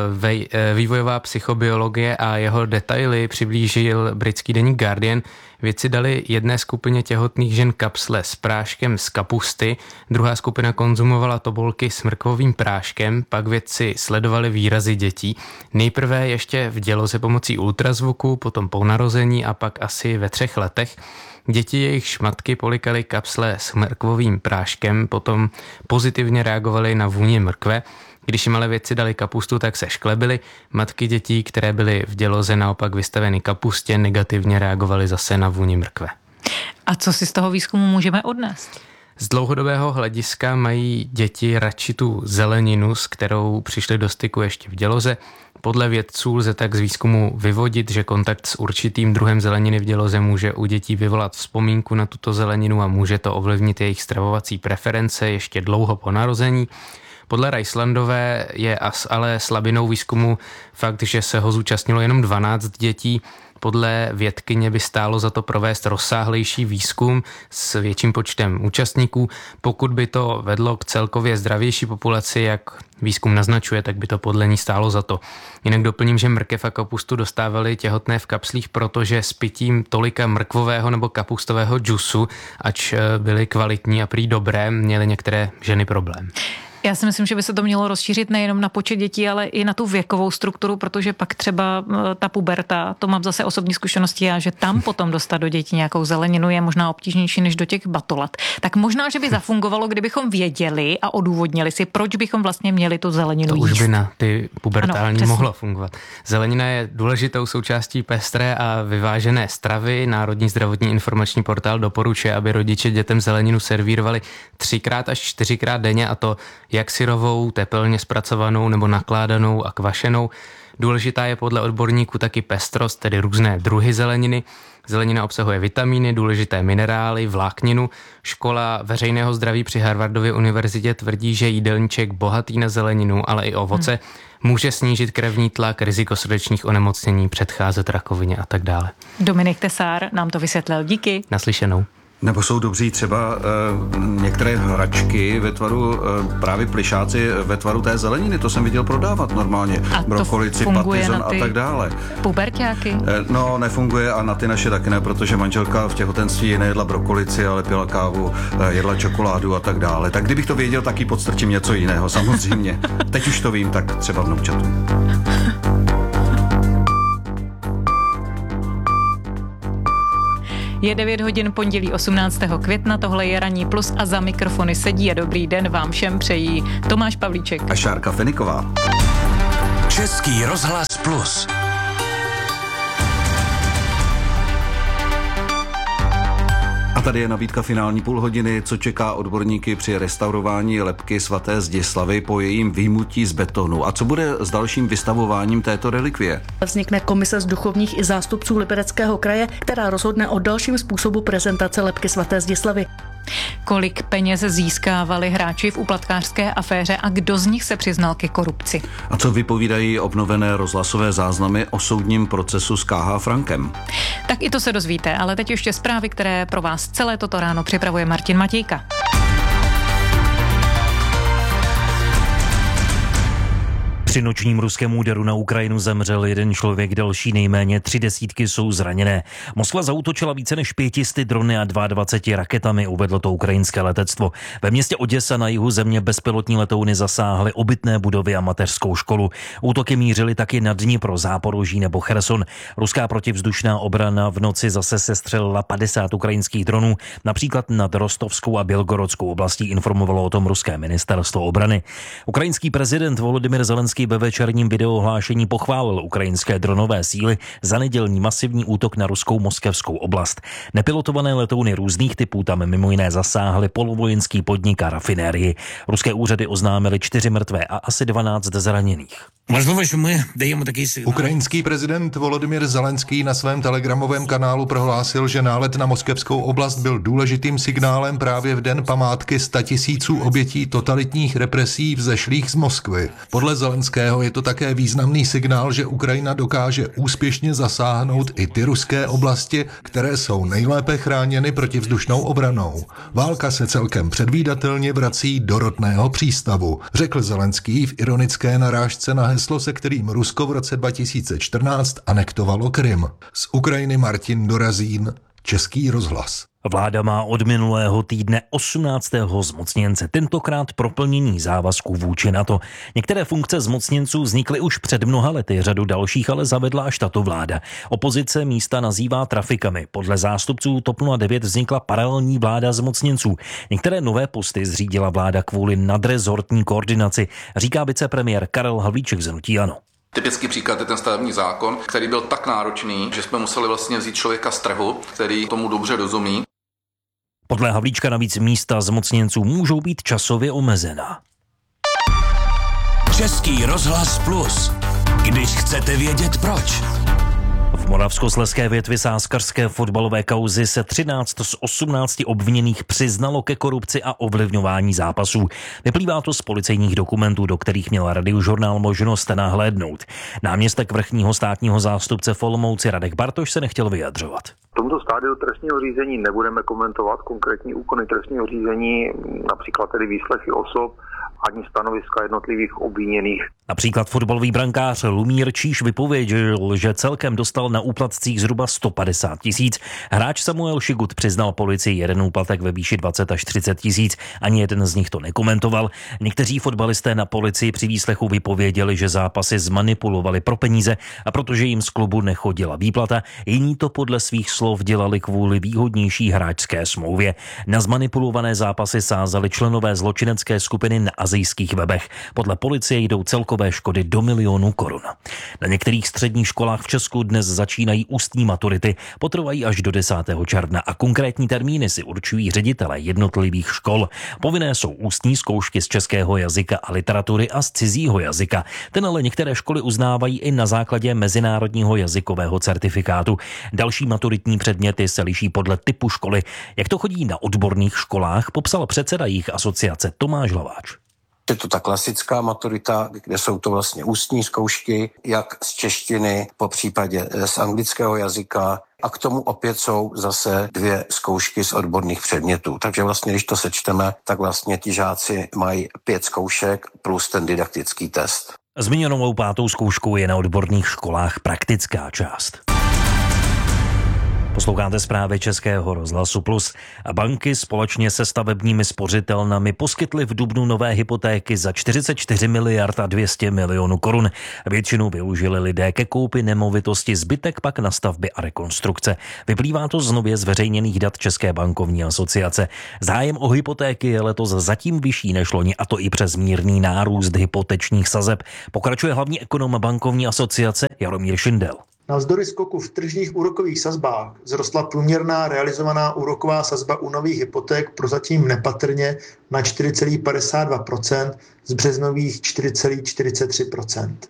Vývojová psychobiologie a jeho detaily přiblížil britský deník Guardian. Vědci dali jedné skupině těhotných žen kapsle s práškem z kapusty, druhá skupina konzumovala tobolky s mrkvovým práškem, pak vědci sledovali výrazy dětí. Nejprve ještě v děloze pomocí ultrazvuku, potom po narození a pak asi ve třech letech. Děti, jejichž matky polikaly kapsle s mrkvovým práškem, potom pozitivně reagovaly na vůni mrkve. Když jim ale vědci dali kapustu, tak se šklebily. Matky dětí, které byly v děloze naopak vystaveny kapustě, negativně reagovaly zase na vůni mrkve. A co si z toho výzkumu můžeme odnést? Z dlouhodobého hlediska mají děti radši tu zeleninu, s kterou přišly do styku ještě v děloze. Podle vědců lze tak z výzkumu vyvodit, že kontakt s určitým druhem zeleniny v děloze může u dětí vyvolat vzpomínku na tuto zeleninu a může to ovlivnit jejich stravovací preference ještě dlouho po narození. Podle Ricelandové je ale slabinou výzkumu fakt, že se ho zúčastnilo jenom dvanáct dětí. Podle vědkyně by stálo za to provést rozsáhlejší výzkum s větším počtem účastníků. Pokud by to vedlo k celkově zdravější populaci, jak výzkum naznačuje, tak by to podle ní stálo za to. Jinak doplním, že mrkev a kapustu dostávali těhotné v kapslích, protože s pitím tolika mrkvového nebo kapustového džusu, ač byly kvalitní a prý dobré, měly některé ženy problém. Já si myslím, že by se to mělo rozšířit nejenom na počet dětí, ale i na tu věkovou strukturu, protože pak třeba ta puberta, to mám zase osobní zkušenosti já, že tam potom dostat do dětí nějakou zeleninu je možná obtížnější než do těch batolat. Tak možná, že by zafungovalo, kdybychom věděli a odůvodnili si, proč bychom vlastně měli tu zeleninu to jíst. Už by na ty pubertální ano, mohlo fungovat. Zelenina je důležitou součástí pestré a vyvážené stravy. Národní zdravotní informační portál doporučuje, aby rodiče dětem zeleninu servírovali třikrát až čtyřikrát denně, a to jak syrovou, tepelně zpracovanou nebo nakládanou a kvašenou. Důležitá je podle odborníků taky pestrost, tedy různé druhy zeleniny. Zelenina obsahuje vitamíny, důležité minerály, vlákninu. Škola veřejného zdraví při Harvardově univerzitě tvrdí, že jídelníček bohatý na zeleninu, ale i ovoce hmm. může snížit krevní tlak, riziko srdečních onemocnění, předcházet rakovině a tak dále. Dominik Tesár nám to vysvětlil. Díky. Naslyšenou. Nebo jsou dobří třeba e, některé hračky ve tvaru, e, právě plišáci ve tvaru té zeleniny, to jsem viděl prodávat normálně. Brokolici, patizon a tak dále. Puberťáky? E, no, nefunguje a na ty naše taky ne, protože manželka v těhotenství nejedla brokolici, ale pila kávu, e, jedla čokoládu a tak dále. Tak kdybych to věděl, tak jí podstrčím něco jiného, samozřejmě. Teď už to vím, tak třeba vnoučatu. Je devět hodin pondělí osmnáctého května, tohle je Ranní plus a za mikrofony sedí a dobrý den vám všem přejí Tomáš Pavlíček a Šárka Feniková. Český rozhlas plus. A tady je nabídka finální půl hodiny, co čeká odborníky při restaurování lebky svaté Zdislavy po jejím vyjmutí z betonu. A co bude s dalším vystavováním této relikvie? Vznikne komise z duchovních i zástupců Libereckého kraje, která rozhodne o dalším způsobu prezentace lebky svaté Zdislavy. Kolik peněz získávali hráči v úplatkářské aféře a kdo z nich se přiznal ke korupci? A co vypovídají obnovené rozhlasové záznamy o soudním procesu s K H Frankem? Tak i to se dozvíte, ale teď ještě zprávy, které pro vás celé toto ráno připravuje Martin Matějka. Při nočním ruském úderu na Ukrajinu zemřel jeden člověk, další nejméně tři desítky jsou zraněné. Moskva zaútočila více než pětisty drony a dvaceti dvěma raketami, uvedlo to ukrajinské letectvo. Ve městě Oděsa na jihu země bezpilotní letouny zasáhly obytné budovy a mateřskou školu. Útoky mířily taky na Dnipro, Záporoží nebo Cherson. Ruská protivzdušná obrana v noci zase sestřelila padesát ukrajinských dronů, například nad Rostovskou a Bělgorodskou oblastí, informovalo o tom ruské ministerstvo obrany. Ukrajinský prezident Volodymyr Zelenský ve večerním videohlášení pochválil ukrajinské dronové síly za nedělní masivní útok na ruskou moskevskou oblast. Nepilotované letouny různých typů tam mimo jiné zasáhly polovojenský podnik a rafinérii. Ruské úřady oznámily čtyři mrtvé a asi dvanáct zraněných. Ukrajinský prezident Volodymyr Zelenský na svém telegramovém kanálu prohlásil, že nálet na moskevskou oblast byl důležitým signálem právě v den památky statisíců obětí totalitních represí vzešlých z Moskvy. Podle Zelenského je to také významný signál, že Ukrajina dokáže úspěšně zasáhnout i ty ruské oblasti, které jsou nejlépe chráněny protivzdušnou obranou. Válka se celkem předvídatelně vrací do rodného přístavu, řekl Zelenský v ironické narážce na heslo, se kterým Rusko v roce dva tisíce čtrnáct anektovalo Krym. Z Ukrajiny Martin Dorazín, Český rozhlas. Vláda má od minulého týdne osmnáctého zmocněnce, tentokrát pro plnění závazků vůči NATO. Některé funkce zmocněnců vznikly už před mnoha lety, řadu dalších ale zavedla až tato vláda. Opozice místa nazývá trafikami. Podle zástupců TOP nula devět vznikla paralelní vláda zmocněnců. Některé nové posty zřídila vláda kvůli nadrezortní koordinaci, říká vicepremiér Karel Havlíček z hnutí ANO. Typický příklad je ten stavební zákon, který byl tak náročný, že jsme museli vlastně vzít člověka z trhu, který tomu dobře rozumí. Podle Havlíčka navíc místa zmocněnců můžou být časově omezená. Český rozhlas plus. Když chcete vědět proč. V moravskoslezské větvi sázkařské fotbalové kauzy se třináct z osmnácti obviněných přiznalo ke korupci a ovlivňování zápasů. Vyplývá to z policejních dokumentů, do kterých měl Radiožurnál možnost nahlédnout. Náměstek vrchního státního zástupce v Olomouci Radek Bartoš se nechtěl vyjadřovat. V tomto stádiu trestního řízení nebudeme komentovat konkrétní úkony trestního řízení, například tedy výslechy osob, ani stanoviska jednotlivých obviněných. Například fotbalový brankář Lumír Číš vypověděl, že celkem dostal na úplatcích zhruba sto padesát tisíc. Hráč Samuel Šigut přiznal policii jeden úplatek ve výši dvacet až třicet tisíc. Ani jeden z nich to nekomentoval. Někteří fotbalisté na policii při výslechu vypověděli, že zápasy zmanipulovali pro peníze a protože jim z klubu nechodila výplata, jiní to podle svých slov dělali kvůli výhodnější hráčské smlouvě. Na zmanipulované zápasy sázali členové zločinecké skupiny na asijských webech. Podle policie jdou celkově jazykové škody do milionu korun. Na některých středních školách v Česku dnes začínají ústní maturity, potrvají až do desátého června a konkrétní termíny si určují ředitelé jednotlivých škol. Povinné jsou ústní zkoušky z českého jazyka a literatury a z cizího jazyka. Ten ale některé školy uznávají i na základě mezinárodního jazykového certifikátu. Další maturitní předměty se liší podle typu školy. Jak to chodí na odborných školách, popsal předseda jejich asociace Tomáš Hlaváč. Je to ta klasická maturita, kde jsou to vlastně ústní zkoušky, jak z češtiny, po případě z anglického jazyka, a k tomu opět jsou zase dvě zkoušky z odborných předmětů. Takže vlastně, když to sečteme, tak vlastně ti žáci mají pět zkoušek plus ten didaktický test. Zmíněnou pátou zkouškou je na odborných školách praktická část. Posloucháte zprávy Českého rozhlasu Plus. Banky společně se stavebními spořitelnami poskytly v dubnu nové hypotéky za čtyřicet čtyři miliard a dvě stě milionů korun. Většinu využili lidé ke koupi nemovitosti, zbytek pak na stavby a rekonstrukce. Vyplývá to z nově zveřejněných dat České bankovní asociace. Zájem o hypotéky je letos zatím vyšší než loni, a to i přes mírný nárůst hypotečních sazeb. Pokračuje hlavní ekonom bankovní asociace Jaromír Šindel. Navzdory skoku v tržních úrokových sazbách vzrostla průměrná realizovaná úroková sazba u nových hypoték prozatím nepatrně na čtyři celá padesát dva procenta z březnových čtyři celá čtyřicet tři procenta.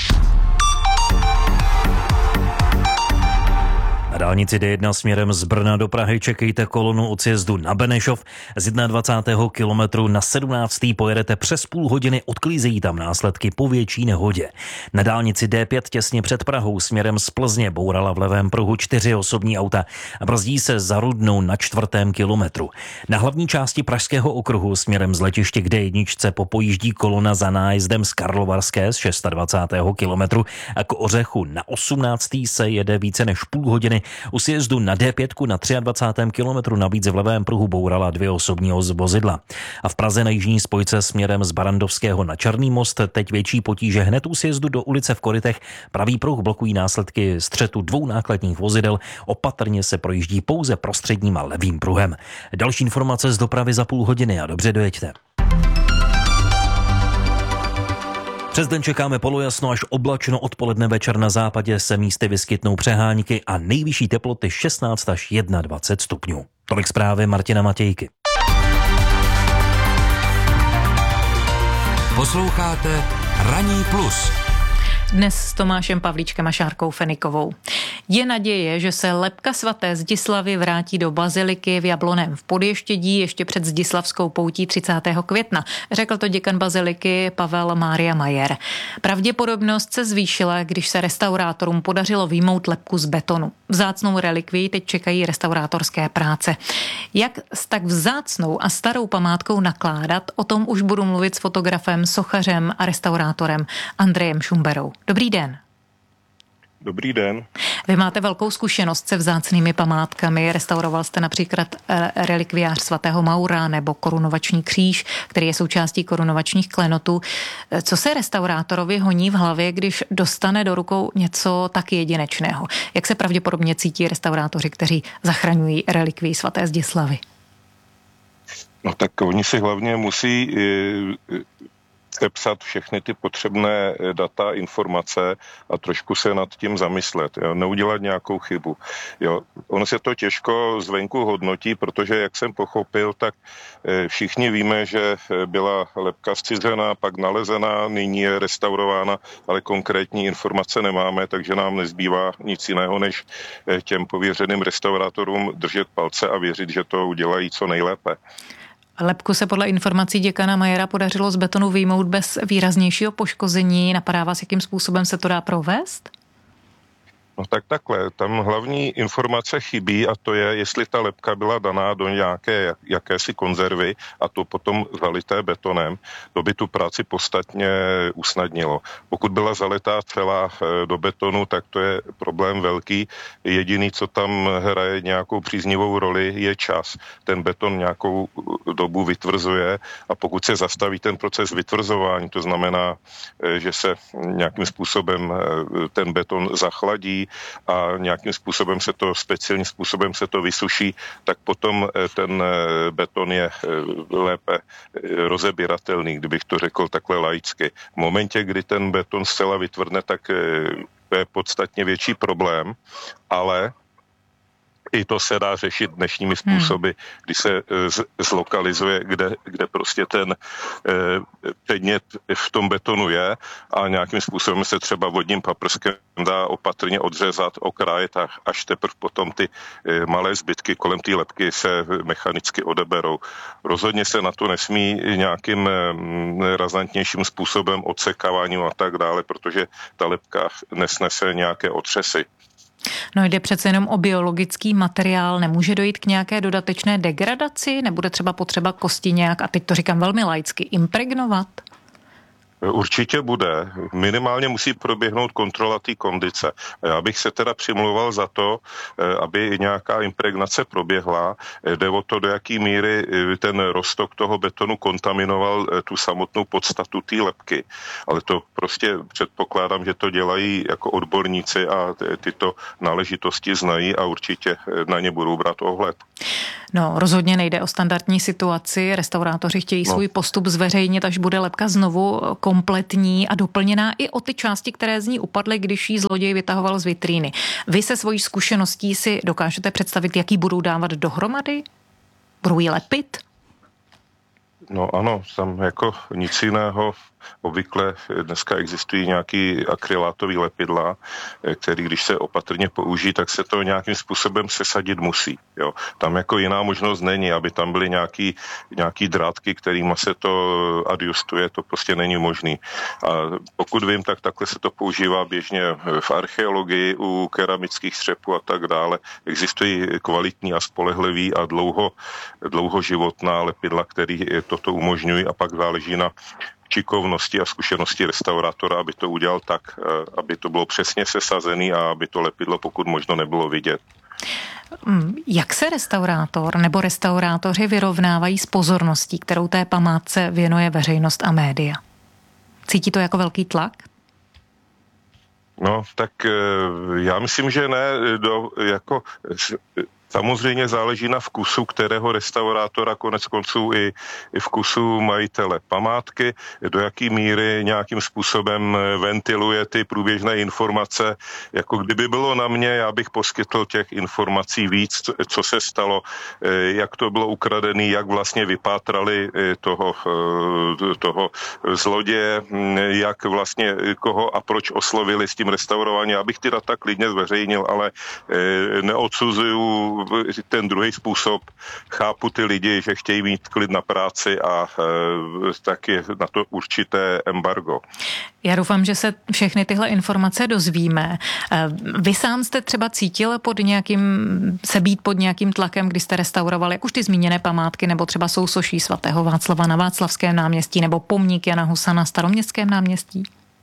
Na dálnici D jedna směrem z Brna do Prahy čekejte kolonu od sjezdu na Benešov. Z dvacátého prvního kilometru na sedmnáctý pojedete přes půl hodiny, odklízejí tam následky po větší nehodě. Na dálnici D pět těsně před Prahou směrem z Plzně bourala v levém pruhu čtyři osobní auta a brzdí se za Rudnou na čtvrtém kilometru. Na hlavní části Pražského okruhu směrem z letiště k D jedna popojíždí kolona za nájezdem z Karlovarské z dvacátého šestého kilometru a k Ořechu na osmnáctý se jede více než půl hodiny. U sjezdu na D pět na dvacátém třetím kilometru navíc v levém pruhu bourala dvě osobní vozidla. A v Praze na jižní spojce směrem z Barandovského na Černý most teď větší potíže hned u sjezdu do ulice v Korytech. Pravý pruh blokují následky střetu dvou nákladních vozidel. Opatrně se projíždí pouze prostředním a levým pruhem. Další informace z dopravy za půl hodiny a dobře dojeďte. Přes den čekáme polojasno až oblačno, odpoledne večer na západě se místy vyskytnou přehánky a nejvyšší teploty šestnáct až dvacet jedna stupňů. Tolik zprávy Martina Matějky. Posloucháte Ranní plus. Dnes s Tomášem Pavlíčkem a Šárkou Fenikovou. Je naděje, že se lebka svaté Zdislavy vrátí do baziliky v Jablonném v Podještědí ještě před Zdislavskou poutí třicátého května, řekl to děkan baziliky Pavel Mária Majer. Pravděpodobnost se zvýšila, když se restaurátorům podařilo vyjmout lebku z betonu. Vzácnou relikví teď čekají restaurátorské práce. Jak s tak vzácnou a starou památkou nakládat, o tom už budu mluvit s fotografem, sochařem a restaurátorem Andrejem Šumberou. Dobrý den. Dobrý den. Vy máte velkou zkušenost se vzácnými památkami. Restauroval jste například relikviář svatého Maura nebo korunovační kříž, který je součástí korunovačních klenotů. Co se restaurátorovi honí v hlavě, když dostane do rukou něco tak jedinečného? Jak se pravděpodobně cítí restaurátoři, kteří zachraňují relikvii svaté Zdislavy? No tak oni si hlavně musí sepsat všechny ty potřebné data, informace a trošku se nad tím zamyslet, jo? Neudělat nějakou chybu. Jo? Ono se to těžko zvenku hodnotí, protože jak jsem pochopil, tak všichni víme, že byla lebka zcizená, pak nalezená, nyní je restaurována, ale konkrétní informace nemáme, takže nám nezbývá nic jiného, než těm pověřeným restaurátorům držet palce a věřit, že to udělají co nejlépe. Lebku se podle informací děkana Majera podařilo z betonu vyjmout bez výraznějšího poškození. Napadá vás, jakým způsobem se to dá provést? No tak takhle, tam hlavní informace chybí a to je, jestli ta lebka byla daná do nějaké jakési konzervy a to potom zalité betonem, to by tu práci podstatně usnadnilo. Pokud byla zalitá celá do betonu, tak to je problém velký. Jediný, co tam hraje nějakou příznivou roli, je čas. Ten beton nějakou dobu vytvrzuje a pokud se zastaví ten proces vytvrzování, to znamená, že se nějakým způsobem ten beton zachladí, vypraží a nějakým způsobem se to, speciálním způsobem se to vysuší, tak potom ten beton je lépe rozebíratelný, kdybych to řekl takhle laicky. V momentě, kdy ten beton zcela vytvrdne, tak to je podstatně větší problém, ale i to se dá řešit dnešními způsoby, hmm. kdy se z, zlokalizuje, kde, kde prostě ten eh, předmět v tom betonu je a nějakým způsobem se třeba vodním paprskem dá opatrně odřezat, okrájet a až teprve potom ty eh, malé zbytky kolem té lebky se mechanicky odeberou. Rozhodně se na to nesmí nějakým eh, razantnějším způsobem odsekáváním a tak dále, protože ta lebka nesnese nějaké otřesy. No jde přece jenom o biologický materiál, nemůže dojít k nějaké dodatečné degradaci, nebude třeba potřeba kosti nějak, a teď to říkám velmi laicky, impregnovat? Určitě bude. Minimálně musí proběhnout kontrola té kondice. Já bych se teda přimlouval za to, aby nějaká impregnace proběhla. Jde o to, do jaký míry ten roztok toho betonu kontaminoval tu samotnou podstatu té lebky. Ale to prostě předpokládám, že to dělají jako odborníci a tyto náležitosti znají a určitě na ně budou brát ohled. No, rozhodně nejde o standardní situaci. Restaurátoři chtějí no. svůj postup zveřejnit, až bude lebka znovu kompletní a doplněná i o ty části, které z ní upadly, když ji zloděj vytahoval z vitríny. Vy se svojí zkušeností si dokážete představit, jaký budou dávat dohromady? Budou ji lepit? No ano, tam jako nic jiného. Obvykle dneska existují nějaký akrylátový lepidla, který když se opatrně použijí, tak se to nějakým způsobem sesadit musí. Jo. Tam jako jiná možnost není, aby tam byly nějaký, nějaký drátky, kterýma se to adjustuje, to prostě není možný. A pokud vím, tak takhle se to používá běžně v archeologii, u keramických střepů a tak dále. Existují kvalitní a spolehlivý a dlouho, dlouhoživotná lepidla, který toto umožňují a pak záleží na šikovnosti a zkušenosti restaurátora, aby to udělal tak, aby to bylo přesně sesazený a aby to lepidlo pokud možno nebylo vidět. Jak se restaurátor nebo restaurátoři vyrovnávají s pozorností, kterou té památce věnuje veřejnost a média? Cítí to jako velký tlak? No, tak já myslím, že ne. Do, jako, samozřejmě záleží na vkusu, kterého restaurátora, konec konců i, i vkusu majitele památky, do jaký míry nějakým způsobem ventiluje ty průběžné informace. Jako kdyby bylo na mě, já bych poskytl těch informací víc, co se stalo, jak to bylo ukradené, jak vlastně vypátrali toho, toho zloděje, jak vlastně koho a proč oslovili s tím restaurování. Já bych ty data klidně zveřejnil, ale neodsuzuju ten druhý způsob. Chápu ty lidi, že chtějí mít klid na práci a e, tak je na to určité embargo. Já doufám, že se všechny tyhle informace dozvíme. Vy sám jste třeba cítil pod nějakým, se být pod nějakým tlakem, když jste restaurovali, jak už ty zmíněné památky, nebo třeba sousoší svatého Václava na Václavském náměstí, nebo pomník Jana Husa na Staroměstském náměstí?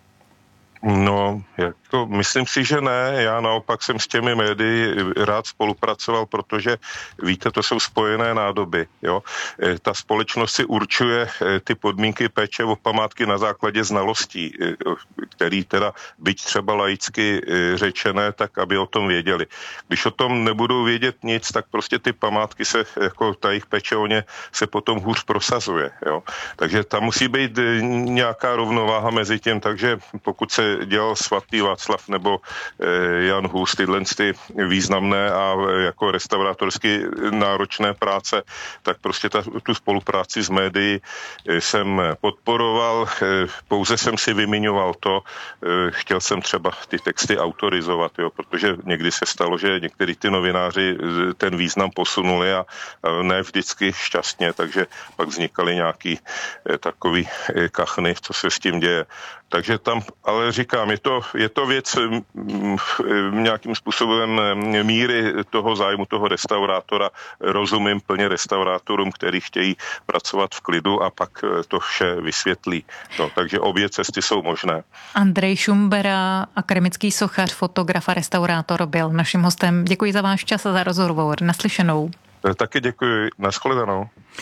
No, jako myslím si, že ne. Já naopak jsem s těmi médii rád spolupracoval, protože víte, to jsou spojené nádoby. Jo? Ta společnost si určuje ty podmínky péče o památky na základě znalostí, který teda byť třeba laicky řečené, tak aby o tom věděli. Když o tom nebudou vědět nic, tak prostě ty památky se, jako ta jejich péče o ně se potom hůř prosazuje. Jo? Takže tam musí být nějaká rovnováha mezi tím, takže pokud se dělal svatý Václav nebo Jan Hus, tyhle ty významné a jako restaurátorsky náročné práce, tak prostě ta, tu spolupráci s médií jsem podporoval, pouze jsem si vymiňoval to, chtěl jsem třeba ty texty autorizovat, jo, protože někdy se stalo, že některý ty novináři ten význam posunuli a ne vždycky šťastně, takže pak vznikaly nějaký takový kachny, co se s tím děje. Takže tam, ale říkám, je to, je to věc nějakým způsobem míry toho zájmu toho restaurátora. Rozumím plně restaurátorům, kteří chtějí pracovat v klidu a pak to vše vysvětlí. No, takže obě cesty jsou možné. Andrej Šumbera, akademický sochař, fotograf a restaurátor, byl naším hostem. Děkuji za váš čas a za rozhovor. Naslyšenou. Taky děkuji. Nashledanou.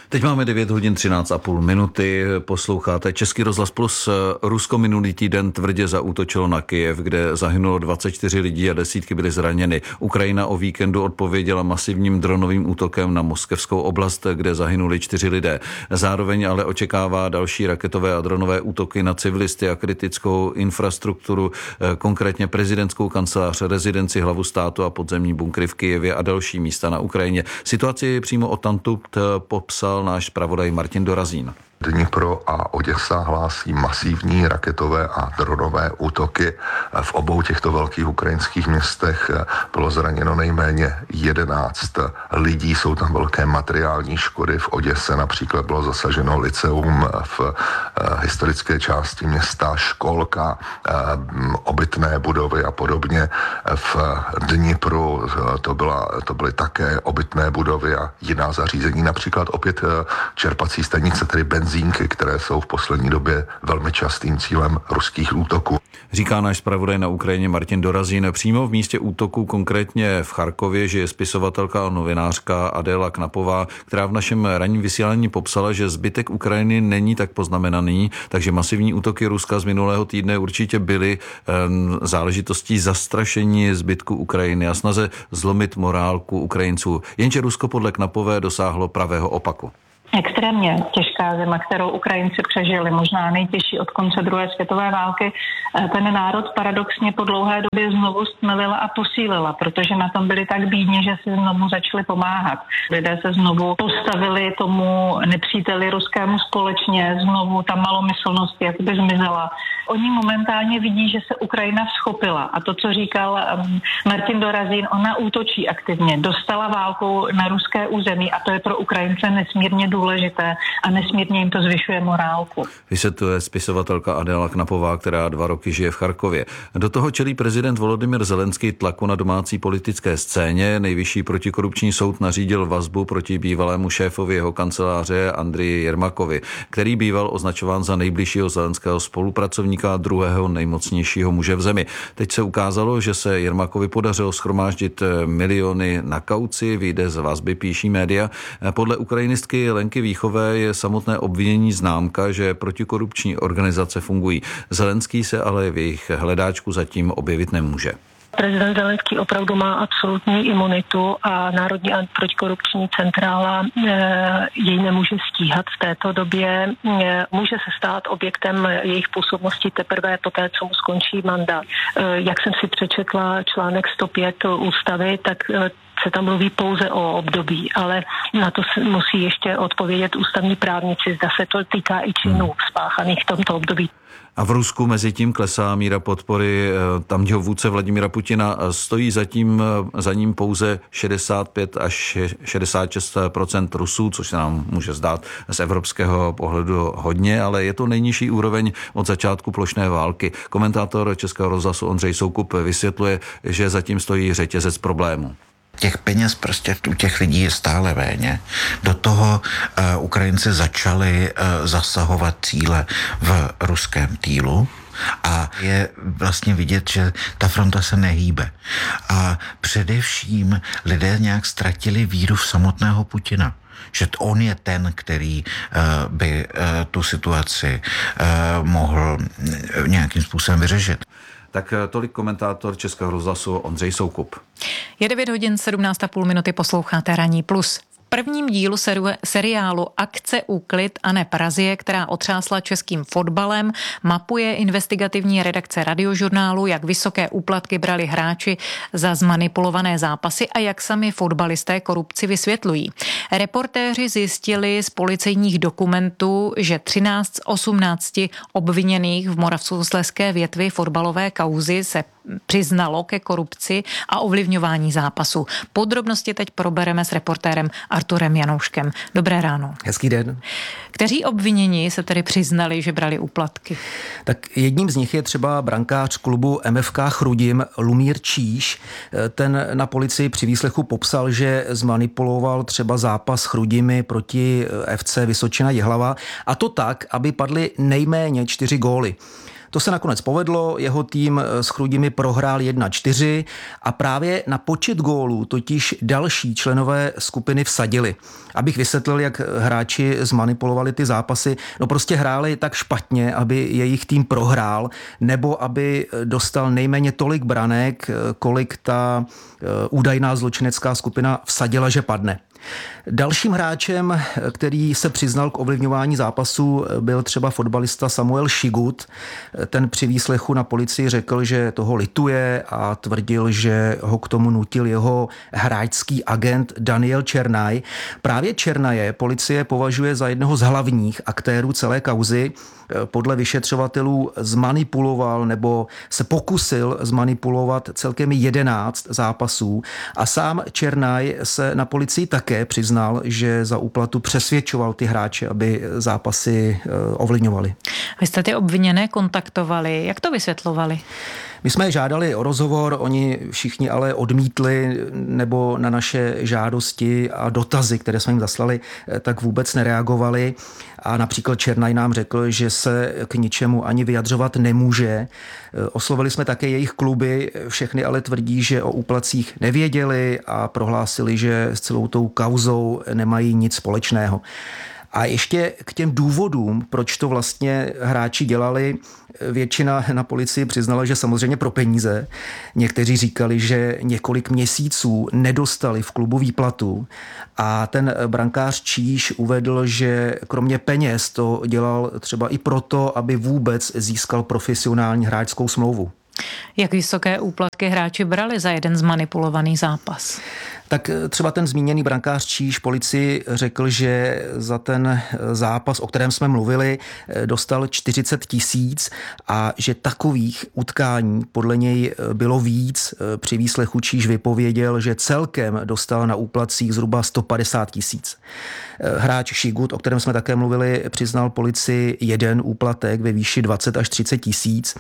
Teď máme devět hodin třináct a půl minuty, posloucháte Český rozhlas Plus. Rusko minulý týden tvrdě zaútočilo na Kyjev, kde zahynulo dvacet čtyři lidí a desítky byly zraněny. Ukrajina o víkendu odpověděla masivním dronovým útokem na moskevskou oblast, kde zahynuli čtyři lidé. Zároveň ale očekává další raketové a dronové útoky na civilisty a kritickou infrastrukturu, konkrétně prezidentskou kancelář, rezidenci hlavu státu a podzemní bunkry v Kyjevě a další místa na Ukrajině. Situaci přímo odtamtud popsal náš zpravodaj Martin Dorazín. Dnipro a Oděsa hlásí masivní raketové a dronové útoky. V obou těchto velkých ukrajinských městech bylo zraněno nejméně jedenáct lidí, jsou tam velké materiální škody. V Oděse například bylo zasaženo lyceum, v historické části města školka, obytné budovy a podobně. V Dnipru to, byla, to byly také obytné budovy a jiná zařízení, například opět čerpací stanice, tedy benzínky, které jsou v poslední době velmi častým cílem ruských útoků. Říká náš zpravodaj na Ukrajině Martin Dorazín. Přímo v místě útoku, konkrétně v Charkově, žije spisovatelka a novinářka Adéla Knapová, která v našem ranním vysílání popsala, že zbytek Ukrajiny není tak poznamenaný, takže masivní útoky Ruska z minulého týdne určitě byly záležitostí zastrašení zbytku Ukrajiny a snaze zlomit morálku Ukrajinců. Jenže Rusko podle Knapové dosáhlo pravého opaku. Extrémně těžká zima, kterou Ukrajinci přežili, možná nejtěžší od konce druhé světové války, ten národ paradoxně po dlouhé době znovu stmelila a posílila, protože na tom byli tak bídní, že si znovu začali pomáhat. Lidé se znovu postavili tomu nepříteli ruskému společně, znovu ta malomyslnost jakoby zmizela. Oni momentálně vidí, že se Ukrajina vzchopila a to, co říkal Martin Dorazín, ona útočí aktivně, dostala válkou na ruské území a to je pro Ukrajince nesmírně důležité a nesmírně jim to zvyšuje morálku. Vysvětluje spisovatelka Adéla Knapová, která dva roky žije v Charkově. Do toho čelí prezident Volodymyr Zelenský tlaku na domácí politické scéně. Nejvyšší protikorupční soud nařídil vazbu proti bývalému šéfovi jeho kanceláře Andrii Jermakovi, který býval označován za nejbližšího Zelenského spolupracovníka a druhého nejmocnějšího muže v zemi. Teď se ukázalo, že se Jermakovi podařilo shromáždit miliony na kauci, vyjde z vazby, píší média. Podle ukrajinistky Lenky Víchové je samotné obvinění známka, že protikorupční organizace fungují. Zelenský se ale v jejich hledáčku zatím objevit nemůže. Prezident Zelenský opravdu má absolutní imunitu a Národní protikorupční centrála e, jej nemůže stíhat v této době. E, může se stát objektem jejich působnosti teprve poté, co mu skončí mandát. E, jak jsem si přečetla článek sto pět ústavy, tak e, se tam mluví pouze o období, ale na to musí ještě odpovědět ústavní právníci, zda se to týká i činů spáchaných v tomto období. A v Rusku mezi tím klesá míra podpory tamního vůdce Vladimira Putina. Stojí zatím za ním pouze šedesát pět až šedesát šest procent Rusů, což se nám může zdát z evropského pohledu hodně, ale je to nejnižší úroveň od začátku plošné války. Komentátor Českého rozhlasu Ondřej Soukup vysvětluje, že zatím stojí řetězec problémů. Těch peněz prostě u těch lidí je stále méně. Do toho uh, Ukrajinci začali uh, zasahovat cíle v ruském týlu a je vlastně vidět, že ta fronta se nehýbe. A především lidé nějak ztratili víru v samotného Putina. Že on je ten, který uh, by uh, tu situaci uh, mohl nějakým způsobem vyřešit. Tak tolik komentátor Českého rozhlasu Ondřej Soukup. Je devět hodin sedmnáct a půl minuty, posloucháte Ranní plus. V prvním dílu seriálu Akce Úklid Anne Prazie, která otřásla českým fotbalem, mapuje investigativní redakce Radiožurnálu, jak vysoké úplatky brali hráči za zmanipulované zápasy a jak sami fotbalisté korupci vysvětlují. Reportéři zjistili z policejních dokumentů, že třináct z osmnácti obviněných v moravskoslezské větvi fotbalové kauzy se přiznalo ke korupci a ovlivňování zápasu. Podrobnosti teď probereme s reportérem Arturem Janouškem. Dobré ráno. Hezký den. Kteří obvinění se tedy přiznali, že brali úplatky? Tak jedním z nich je třeba brankář klubu M F K Chrudim Lumír Číš. Ten na policii při výslechu popsal, že zmanipuloval třeba zápas Chrudimi proti F C Vysočina Jihlava, a to tak, aby padly nejméně čtyři góly. To se nakonec povedlo, jeho tým s Chrudimi prohrál jedna čtyři a právě na počet gólů totiž další členové skupiny vsadili. Abych vysvětlil, jak hráči zmanipulovali ty zápasy, no prostě hráli tak špatně, aby jejich tým prohrál, nebo aby dostal nejméně tolik branek, kolik ta údajná zločinecká skupina vsadila, že padne. Dalším hráčem, který se přiznal k ovlivňování zápasu, byl třeba fotbalista Samuel Šigut. Ten při výslechu na policii řekl, že toho lituje a tvrdil, že ho k tomu nutil jeho hráčský agent Daniel Černaj. Právě Černaje policie považuje za jednoho z hlavních aktérů celé kauzy. Podle vyšetřovatelů zmanipuloval nebo se pokusil zmanipulovat celkem jedenáct zápasů a sám Černaj se na policii také přiznal, že za úplatu přesvědčoval ty hráče, aby zápasy ovlivňovali. Vy jste ty obviněné kontaktovali. Jak to vysvětlovali? My jsme je žádali o rozhovor, oni všichni ale odmítli nebo na naše žádosti a dotazy, které jsme jim zaslali, tak vůbec nereagovali. A například Černaj nám řekl, že se k ničemu ani vyjadřovat nemůže. Oslovili jsme také jejich kluby, všechny ale tvrdí, že o úplacích nevěděli a prohlásili, že s celou tou kauzou nemají nic společného. A ještě k těm důvodům, proč to vlastně hráči dělali, většina na policii přiznala, že samozřejmě pro peníze. Někteří říkali, že několik měsíců nedostali v klubu výplatu a ten brankář Číš uvedl, že kromě peněz to dělal třeba i proto, aby vůbec získal profesionální hráčskou smlouvu. Jak vysoké úplatky hráči brali za jeden zmanipulovaný zápas? Tak třeba ten zmíněný brankář Číš policii řekl, že za ten zápas, o kterém jsme mluvili, dostal čtyřicet tisíc a že takových utkání podle něj bylo víc. Při výslechu Číš vypověděl, že celkem dostal na úplatcích zhruba sto padesát tisíc. Hráč Šigut, o kterém jsme také mluvili, přiznal policii jeden úplatek ve výši dvacet až třicet tisíc.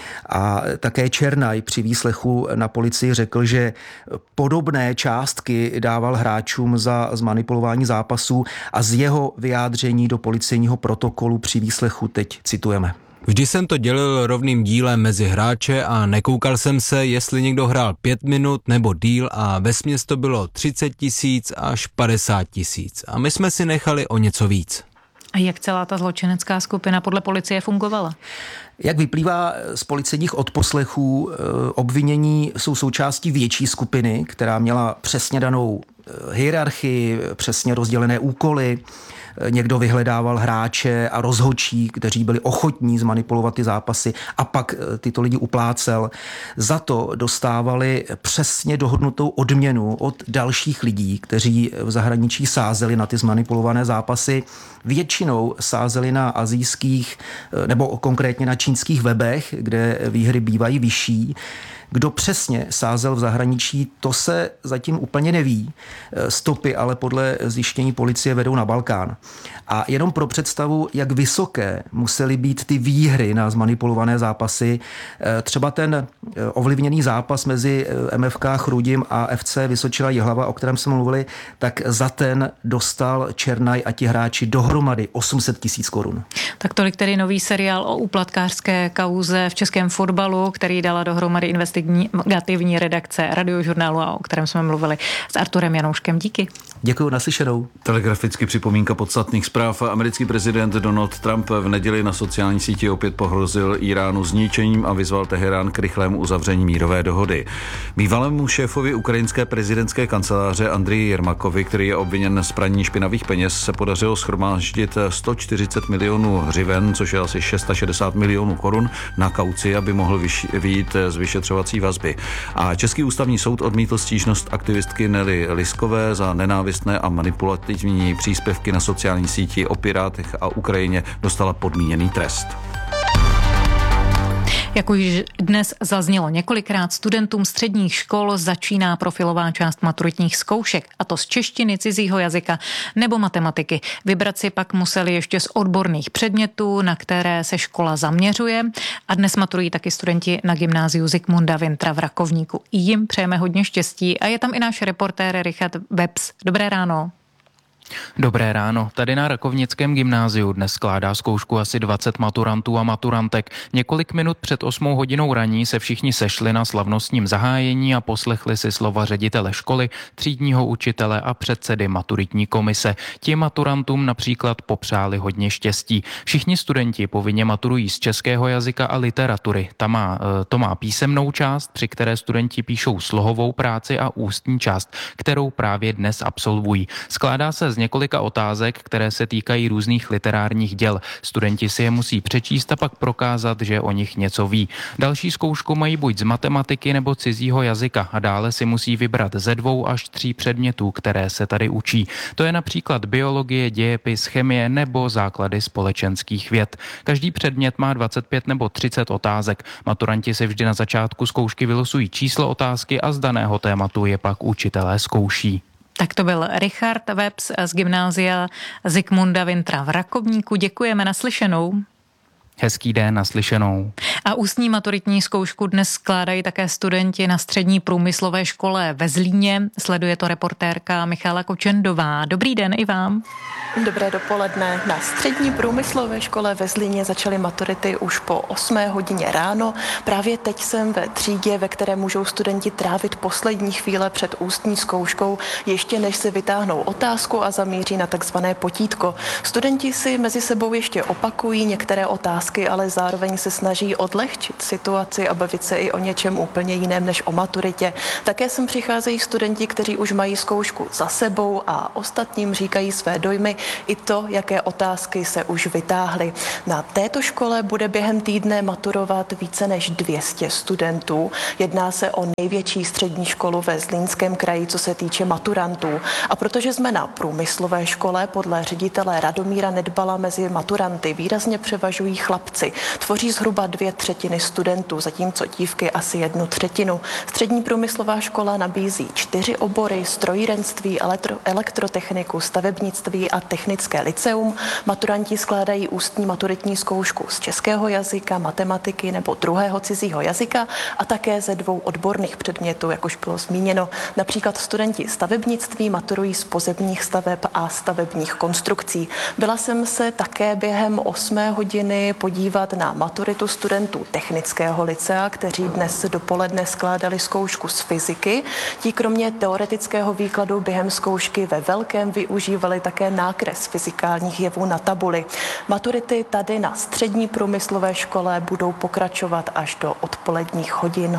A také Černaj při výslechu na policii řekl, že podobné částky dával hráčům za zmanipulování zápasů a z jeho vyjádření do policejního protokolu při výslechu teď citujeme. Vždy jsem to dělil rovným dílem mezi hráče a nekoukal jsem se, jestli někdo hrál pět minut nebo díl a vesměs to bylo třicet tisíc až padesát tisíc a my jsme si nechali o něco víc. A jak celá ta zločinecká skupina podle policie fungovala? Jak vyplývá z policejních odposlechů, obvinění jsou součástí větší skupiny, která měla přesně danou hierarchii, přesně rozdělené úkoly. Někdo vyhledával hráče a rozhodčí, kteří byli ochotní zmanipulovat ty zápasy a pak tyto lidi uplácel. Za to dostávali přesně dohodnutou odměnu od dalších lidí, kteří v zahraničí sázeli na ty zmanipulované zápasy. Většinou sázeli na asijských nebo konkrétně na čínských webech, kde výhry bývají vyšší. Kdo přesně sázel v zahraničí, to se zatím úplně neví. Stopy ale podle zjištění policie vedou na Balkán. A jenom pro představu, jak vysoké musely být ty výhry na zmanipulované zápasy. Třeba ten ovlivněný zápas mezi M F K Chrudim a F C Vysočina Jihlava, o kterém jsme mluvili, tak za ten dostal Černaj a ti hráči dohromady osm set tisíc korun. Tak tolik tedy nový seriál o úplatkářské kauze v českém fotbalu, který dala dohromady investigativní redakce Radiožurnálu a o kterém jsme mluvili s Arturem Janouškem. Díky. Děkuji, naslyšenou. Telegraficky připomínka podstatných zpráv. Americký prezident Donald Trump v neděli na sociální síti opět pohrozil Iránu zničením a vyzval Teherán k rychlému uzavření mírové dohody. Bývalému šéfovi ukrajinské prezidentské kanceláře Andrii Jermakovi, který je obviněn z praní špinavých peněz, se podařilo shromáždit sto čtyřicet milionů hřiven, což je asi šedesát šest milionů korun na kauci, aby mohl vyjít z vyšetřovací vazby. A Český ústavní soud odmítl stížnost aktivistky Nelly Liskové za nenávistné a manipulativní příspěvky na sociální síti o Pirátech a Ukrajině, dostala podmíněný trest. Jak už dnes zaznělo několikrát, studentům středních škol začíná profilová část maturitních zkoušek, a to z češtiny, cizího jazyka nebo matematiky. Vybrat si pak museli ještě z odborných předmětů, na které se škola zaměřuje, a dnes maturují taky studenti na gymnáziu Zikmunda Wintra v Rakovníku. I jim přejeme hodně štěstí a je tam i náš reportér Richard Webs. Dobré ráno. Dobré ráno. Tady na Rakovnickém gymnáziu dnes skládá zkoušku asi dvacet maturantů a maturantek. Několik minut před osmou hodinou raní se všichni sešli na slavnostním zahájení a poslechli si slova ředitele školy, třídního učitele a předsedy maturitní komise. Ti maturantům například popřáli hodně štěstí. Všichni studenti povinně maturují z českého jazyka a literatury. Ta má, to má písemnou část, při které studenti píšou slohovou práci, a ústní část, kterou právě dnes absolvují. Skládá se z několika otázek, které se týkají různých literárních děl. Studenti si je musí přečíst a pak prokázat, že o nich něco ví. Další zkoušku mají buď z matematiky nebo cizího jazyka a dále si musí vybrat ze dvou až tří předmětů, které se tady učí. To je například biologie, dějepis, chemie nebo základy společenských věd. Každý předmět má dvacet pět nebo třicet otázek. Maturanti si vždy na začátku zkoušky vylosují číslo otázky a z daného tématu je pak učitelé zkouší. Tak to byl Richard Webs z gymnázia Zikmunda Wintra v Rakovníku. Děkujeme, naslyšenou. Hezký den, naslyšenou. A ústní maturitní zkoušku dnes skládají také studenti na střední průmyslové škole ve Zlíně. Sleduje to reportérka Michála Kočendová. Dobrý den i vám. Dobré dopoledne. Na střední průmyslové škole ve Zlíně začaly maturity už po osmé hodině ráno. Právě teď jsem ve třídě, ve které můžou studenti trávit poslední chvíle před ústní zkouškou, ještě než si vytáhnou otázku a zamíří na takzvané potítko. Studenti si mezi sebou ještě opakují některé otázky, ale zároveň se snaží odlehčit situaci a bavit se i o něčem úplně jiném než o maturitě. Také sem přicházejí studenti, kteří už mají zkoušku za sebou a ostatním říkají své dojmy, i to, jaké otázky se už vytáhly. Na této škole bude během týdne maturovat více než dvě stě studentů. Jedná se o největší střední školu ve Zlínském kraji, co se týče maturantů. A protože jsme na průmyslové škole, podle ředitele Radomíra Nedbala mezi maturanty výrazně převažují chlapci. Tvoří zhruba dvě třetiny studentů, zatímco dívky asi jednu třetinu. Střední průmyslová škola nabízí čtyři obory: strojírenství, elektro, elektrotechniku, stavebnictví a technické liceum. Maturanti skládají ústní maturitní zkoušku z českého jazyka, matematiky nebo druhého cizího jazyka a také ze dvou odborných předmětů, jak už bylo zmíněno. Například studenti stavebnictví maturují z pozemních staveb a stavebních konstrukcí. Byla jsem se také během osmé hodiny podívat na maturitu studentů technického licea, kteří dnes dopoledne skládali zkoušku z fyziky. Ti kromě teoretického výkladu během zkoušky ve velkém využívali také nákres fyzikálních jevů na tabuli. Maturity tady na střední průmyslové škole budou pokračovat až do odpoledních hodin.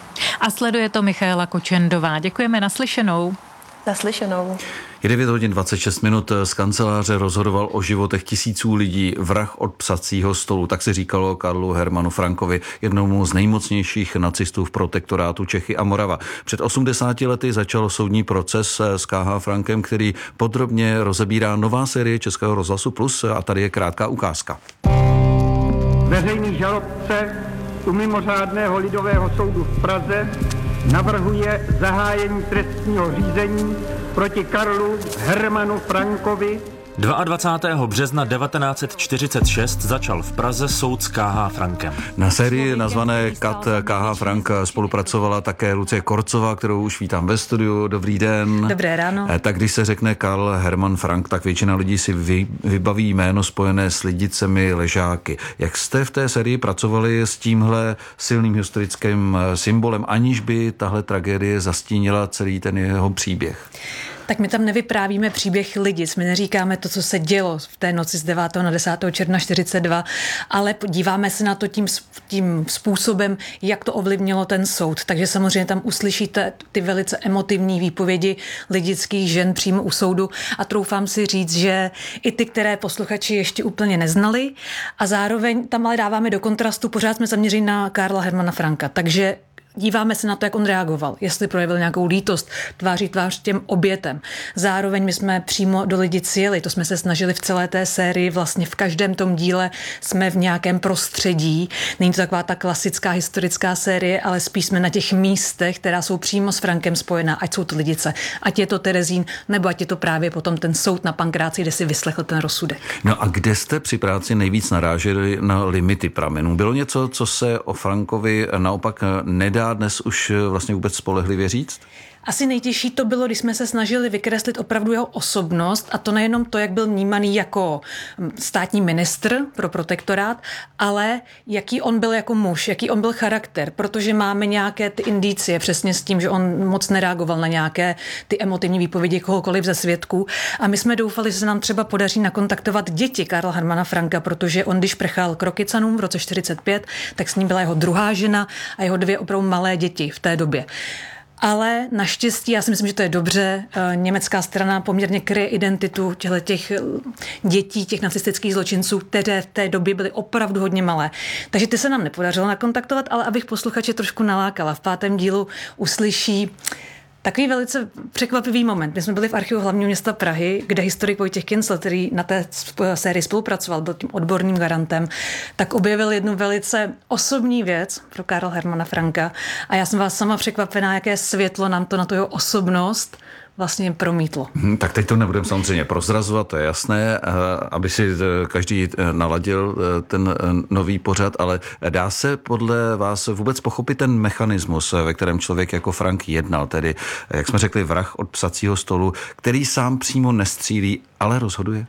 A sleduje to Michála Kočendová. Děkujeme, naslyšenou. Naslyšenou. Je devět hodin dvacet šest minut, z kanceláře rozhodoval o životech tisíců lidí vrah od psacího stolu. Tak se říkalo Karlu Hermanu Frankovi, jednomu z nejmocnějších nacistů v protektorátu Čechy a Morava. Před osmdesáti lety začal soudní proces s K H Frankem, který podrobně rozebírá nová série Českého rozhlasu Plus, a tady je krátká ukázka. Veřejný žalobce u mimořádného lidového soudu v Praze navrhuje zahájení trestního řízení proti Karlu Hermanu Frankovi. dvacátého druhého března devatenáct set čtyřicet šest začal v Praze soud s K H Frankem. Na sérii nazvané Kat K H Frank spolupracovala také Lucie Korcová, kterou už vítám ve studiu. Dobrý den. Dobré ráno. Tak když se řekne Karl Hermann Frank, tak většina lidí si vy, vybaví jméno spojené s lidicemi, ležáky. Jak jste v té sérii pracovali s tímhle silným historickým symbolem, aniž by tahle tragédie zastínila celý ten jeho příběh? Tak my tam nevyprávíme příběh lidic, my neříkáme to, co se dělo v té noci z devátého na desátého června čtyřicet dva, ale díváme se na to tím, tím způsobem, jak to ovlivnilo ten soud. Takže samozřejmě tam uslyšíte ty velice emotivní výpovědi lidických žen přímo u soudu a troufám si říct, že i ty, které posluchači ještě úplně neznali, a zároveň tam ale dáváme do kontrastu, pořád jsme zaměřeni na Karla Hermana Franka, takže díváme se na to, jak on reagoval, jestli projevil nějakou lítost, tváří tvář těm obětem. Zároveň my jsme přímo do Lidic jeli, to jsme se snažili v celé té sérii, vlastně v každém tom díle jsme v nějakém prostředí. Není to taková ta klasická historická série, ale spíš jsme na těch místech, která jsou přímo s Frankem spojená, ať jsou to Lidice, ať je to Terezín, nebo ať je to právě potom ten soud na Pankráci, kde si vyslechl ten rozsudek. No a kde jste při práci nejvíc naráželi na limity pramenů? Bylo něco, co se o Frankovi naopak nedá dá dnes už vlastně vůbec spolehlivě říct? Asi nejtěžší to bylo, když jsme se snažili vykreslit opravdu jeho osobnost, a to nejenom to, jak byl vnímaný jako státní ministr pro protektorát, ale jaký on byl jako muž, jaký on byl charakter, protože máme nějaké ty indicie přesně s tím, že on moc nereagoval na nějaké ty emotivní výpovědi kohokoliv ze svědků. A my jsme doufali, že se nám třeba podaří nakontaktovat děti Karla Hermana Franka, protože on, když prchal k Rokycanům v roce čtyřicet pět, tak s ním byla jeho druhá žena a jeho dvě opravdu malé děti v té době. Ale naštěstí, já si myslím, že to je dobře, německá strana poměrně kryje identitu těch dětí, těch nacistických zločinců, které v té době byly opravdu hodně malé. Takže ty se nám nepodařilo nakontaktovat, ale abych posluchače trošku nalákala. V pátém dílu uslyší takový velice překvapivý moment. My jsme byli v archivu hlavního města Prahy, kde historik Vojtěch Kincl, který na té sérii spolupracoval, byl tím odborným garantem, tak objevil jednu velice osobní věc pro Karla Hermana Franka. A já jsem vás sama překvapená, jaké světlo nám to na tu jeho osobnost vlastně promítlo. Hmm, tak teď to nebudeme samozřejmě prozrazovat, to je jasné, aby si každý naladil ten nový pořad, ale dá se podle vás vůbec pochopit ten mechanismus, ve kterém člověk jako Frank jednal, tedy, jak jsme řekli, vrah od psacího stolu, který sám přímo nestřílí, ale rozhoduje?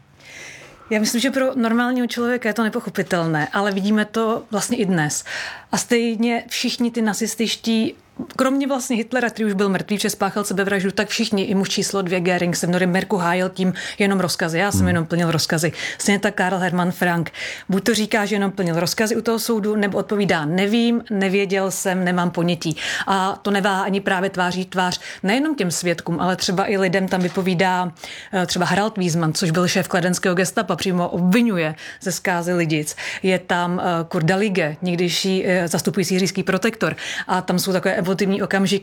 Já myslím, že pro normálního člověka je to nepochopitelné, ale vidíme to vlastně i dnes. A stejně všichni ty nacistiští, kromě vlastně Hitlera, který už byl mrtvý, že spáchal sebevraždu, tak všichni, i muž číslo dvě Göring, se v Norimberku hájil tím jenom rozkazy. Já jsem hmm. jenom plnil rozkazy. Stejně tak Karl Hermann Frank. Buď to říká, že jenom plnil rozkazy u toho soudu, nebo odpovídá nevím, nevěděl jsem, nemám ponětí. A to neváhá ani právě tváří tvář nejenom těm svědkům, ale třeba i lidem tam vypovídá třeba Harald Wiesmann, což byl šéf kladenského gestapa, přímo obvinuje ze zkázy Lidic. Je tam Kurt Dalige, někdejší zastupující říšský protektor. A tam jsou takové emotivní okamžiky,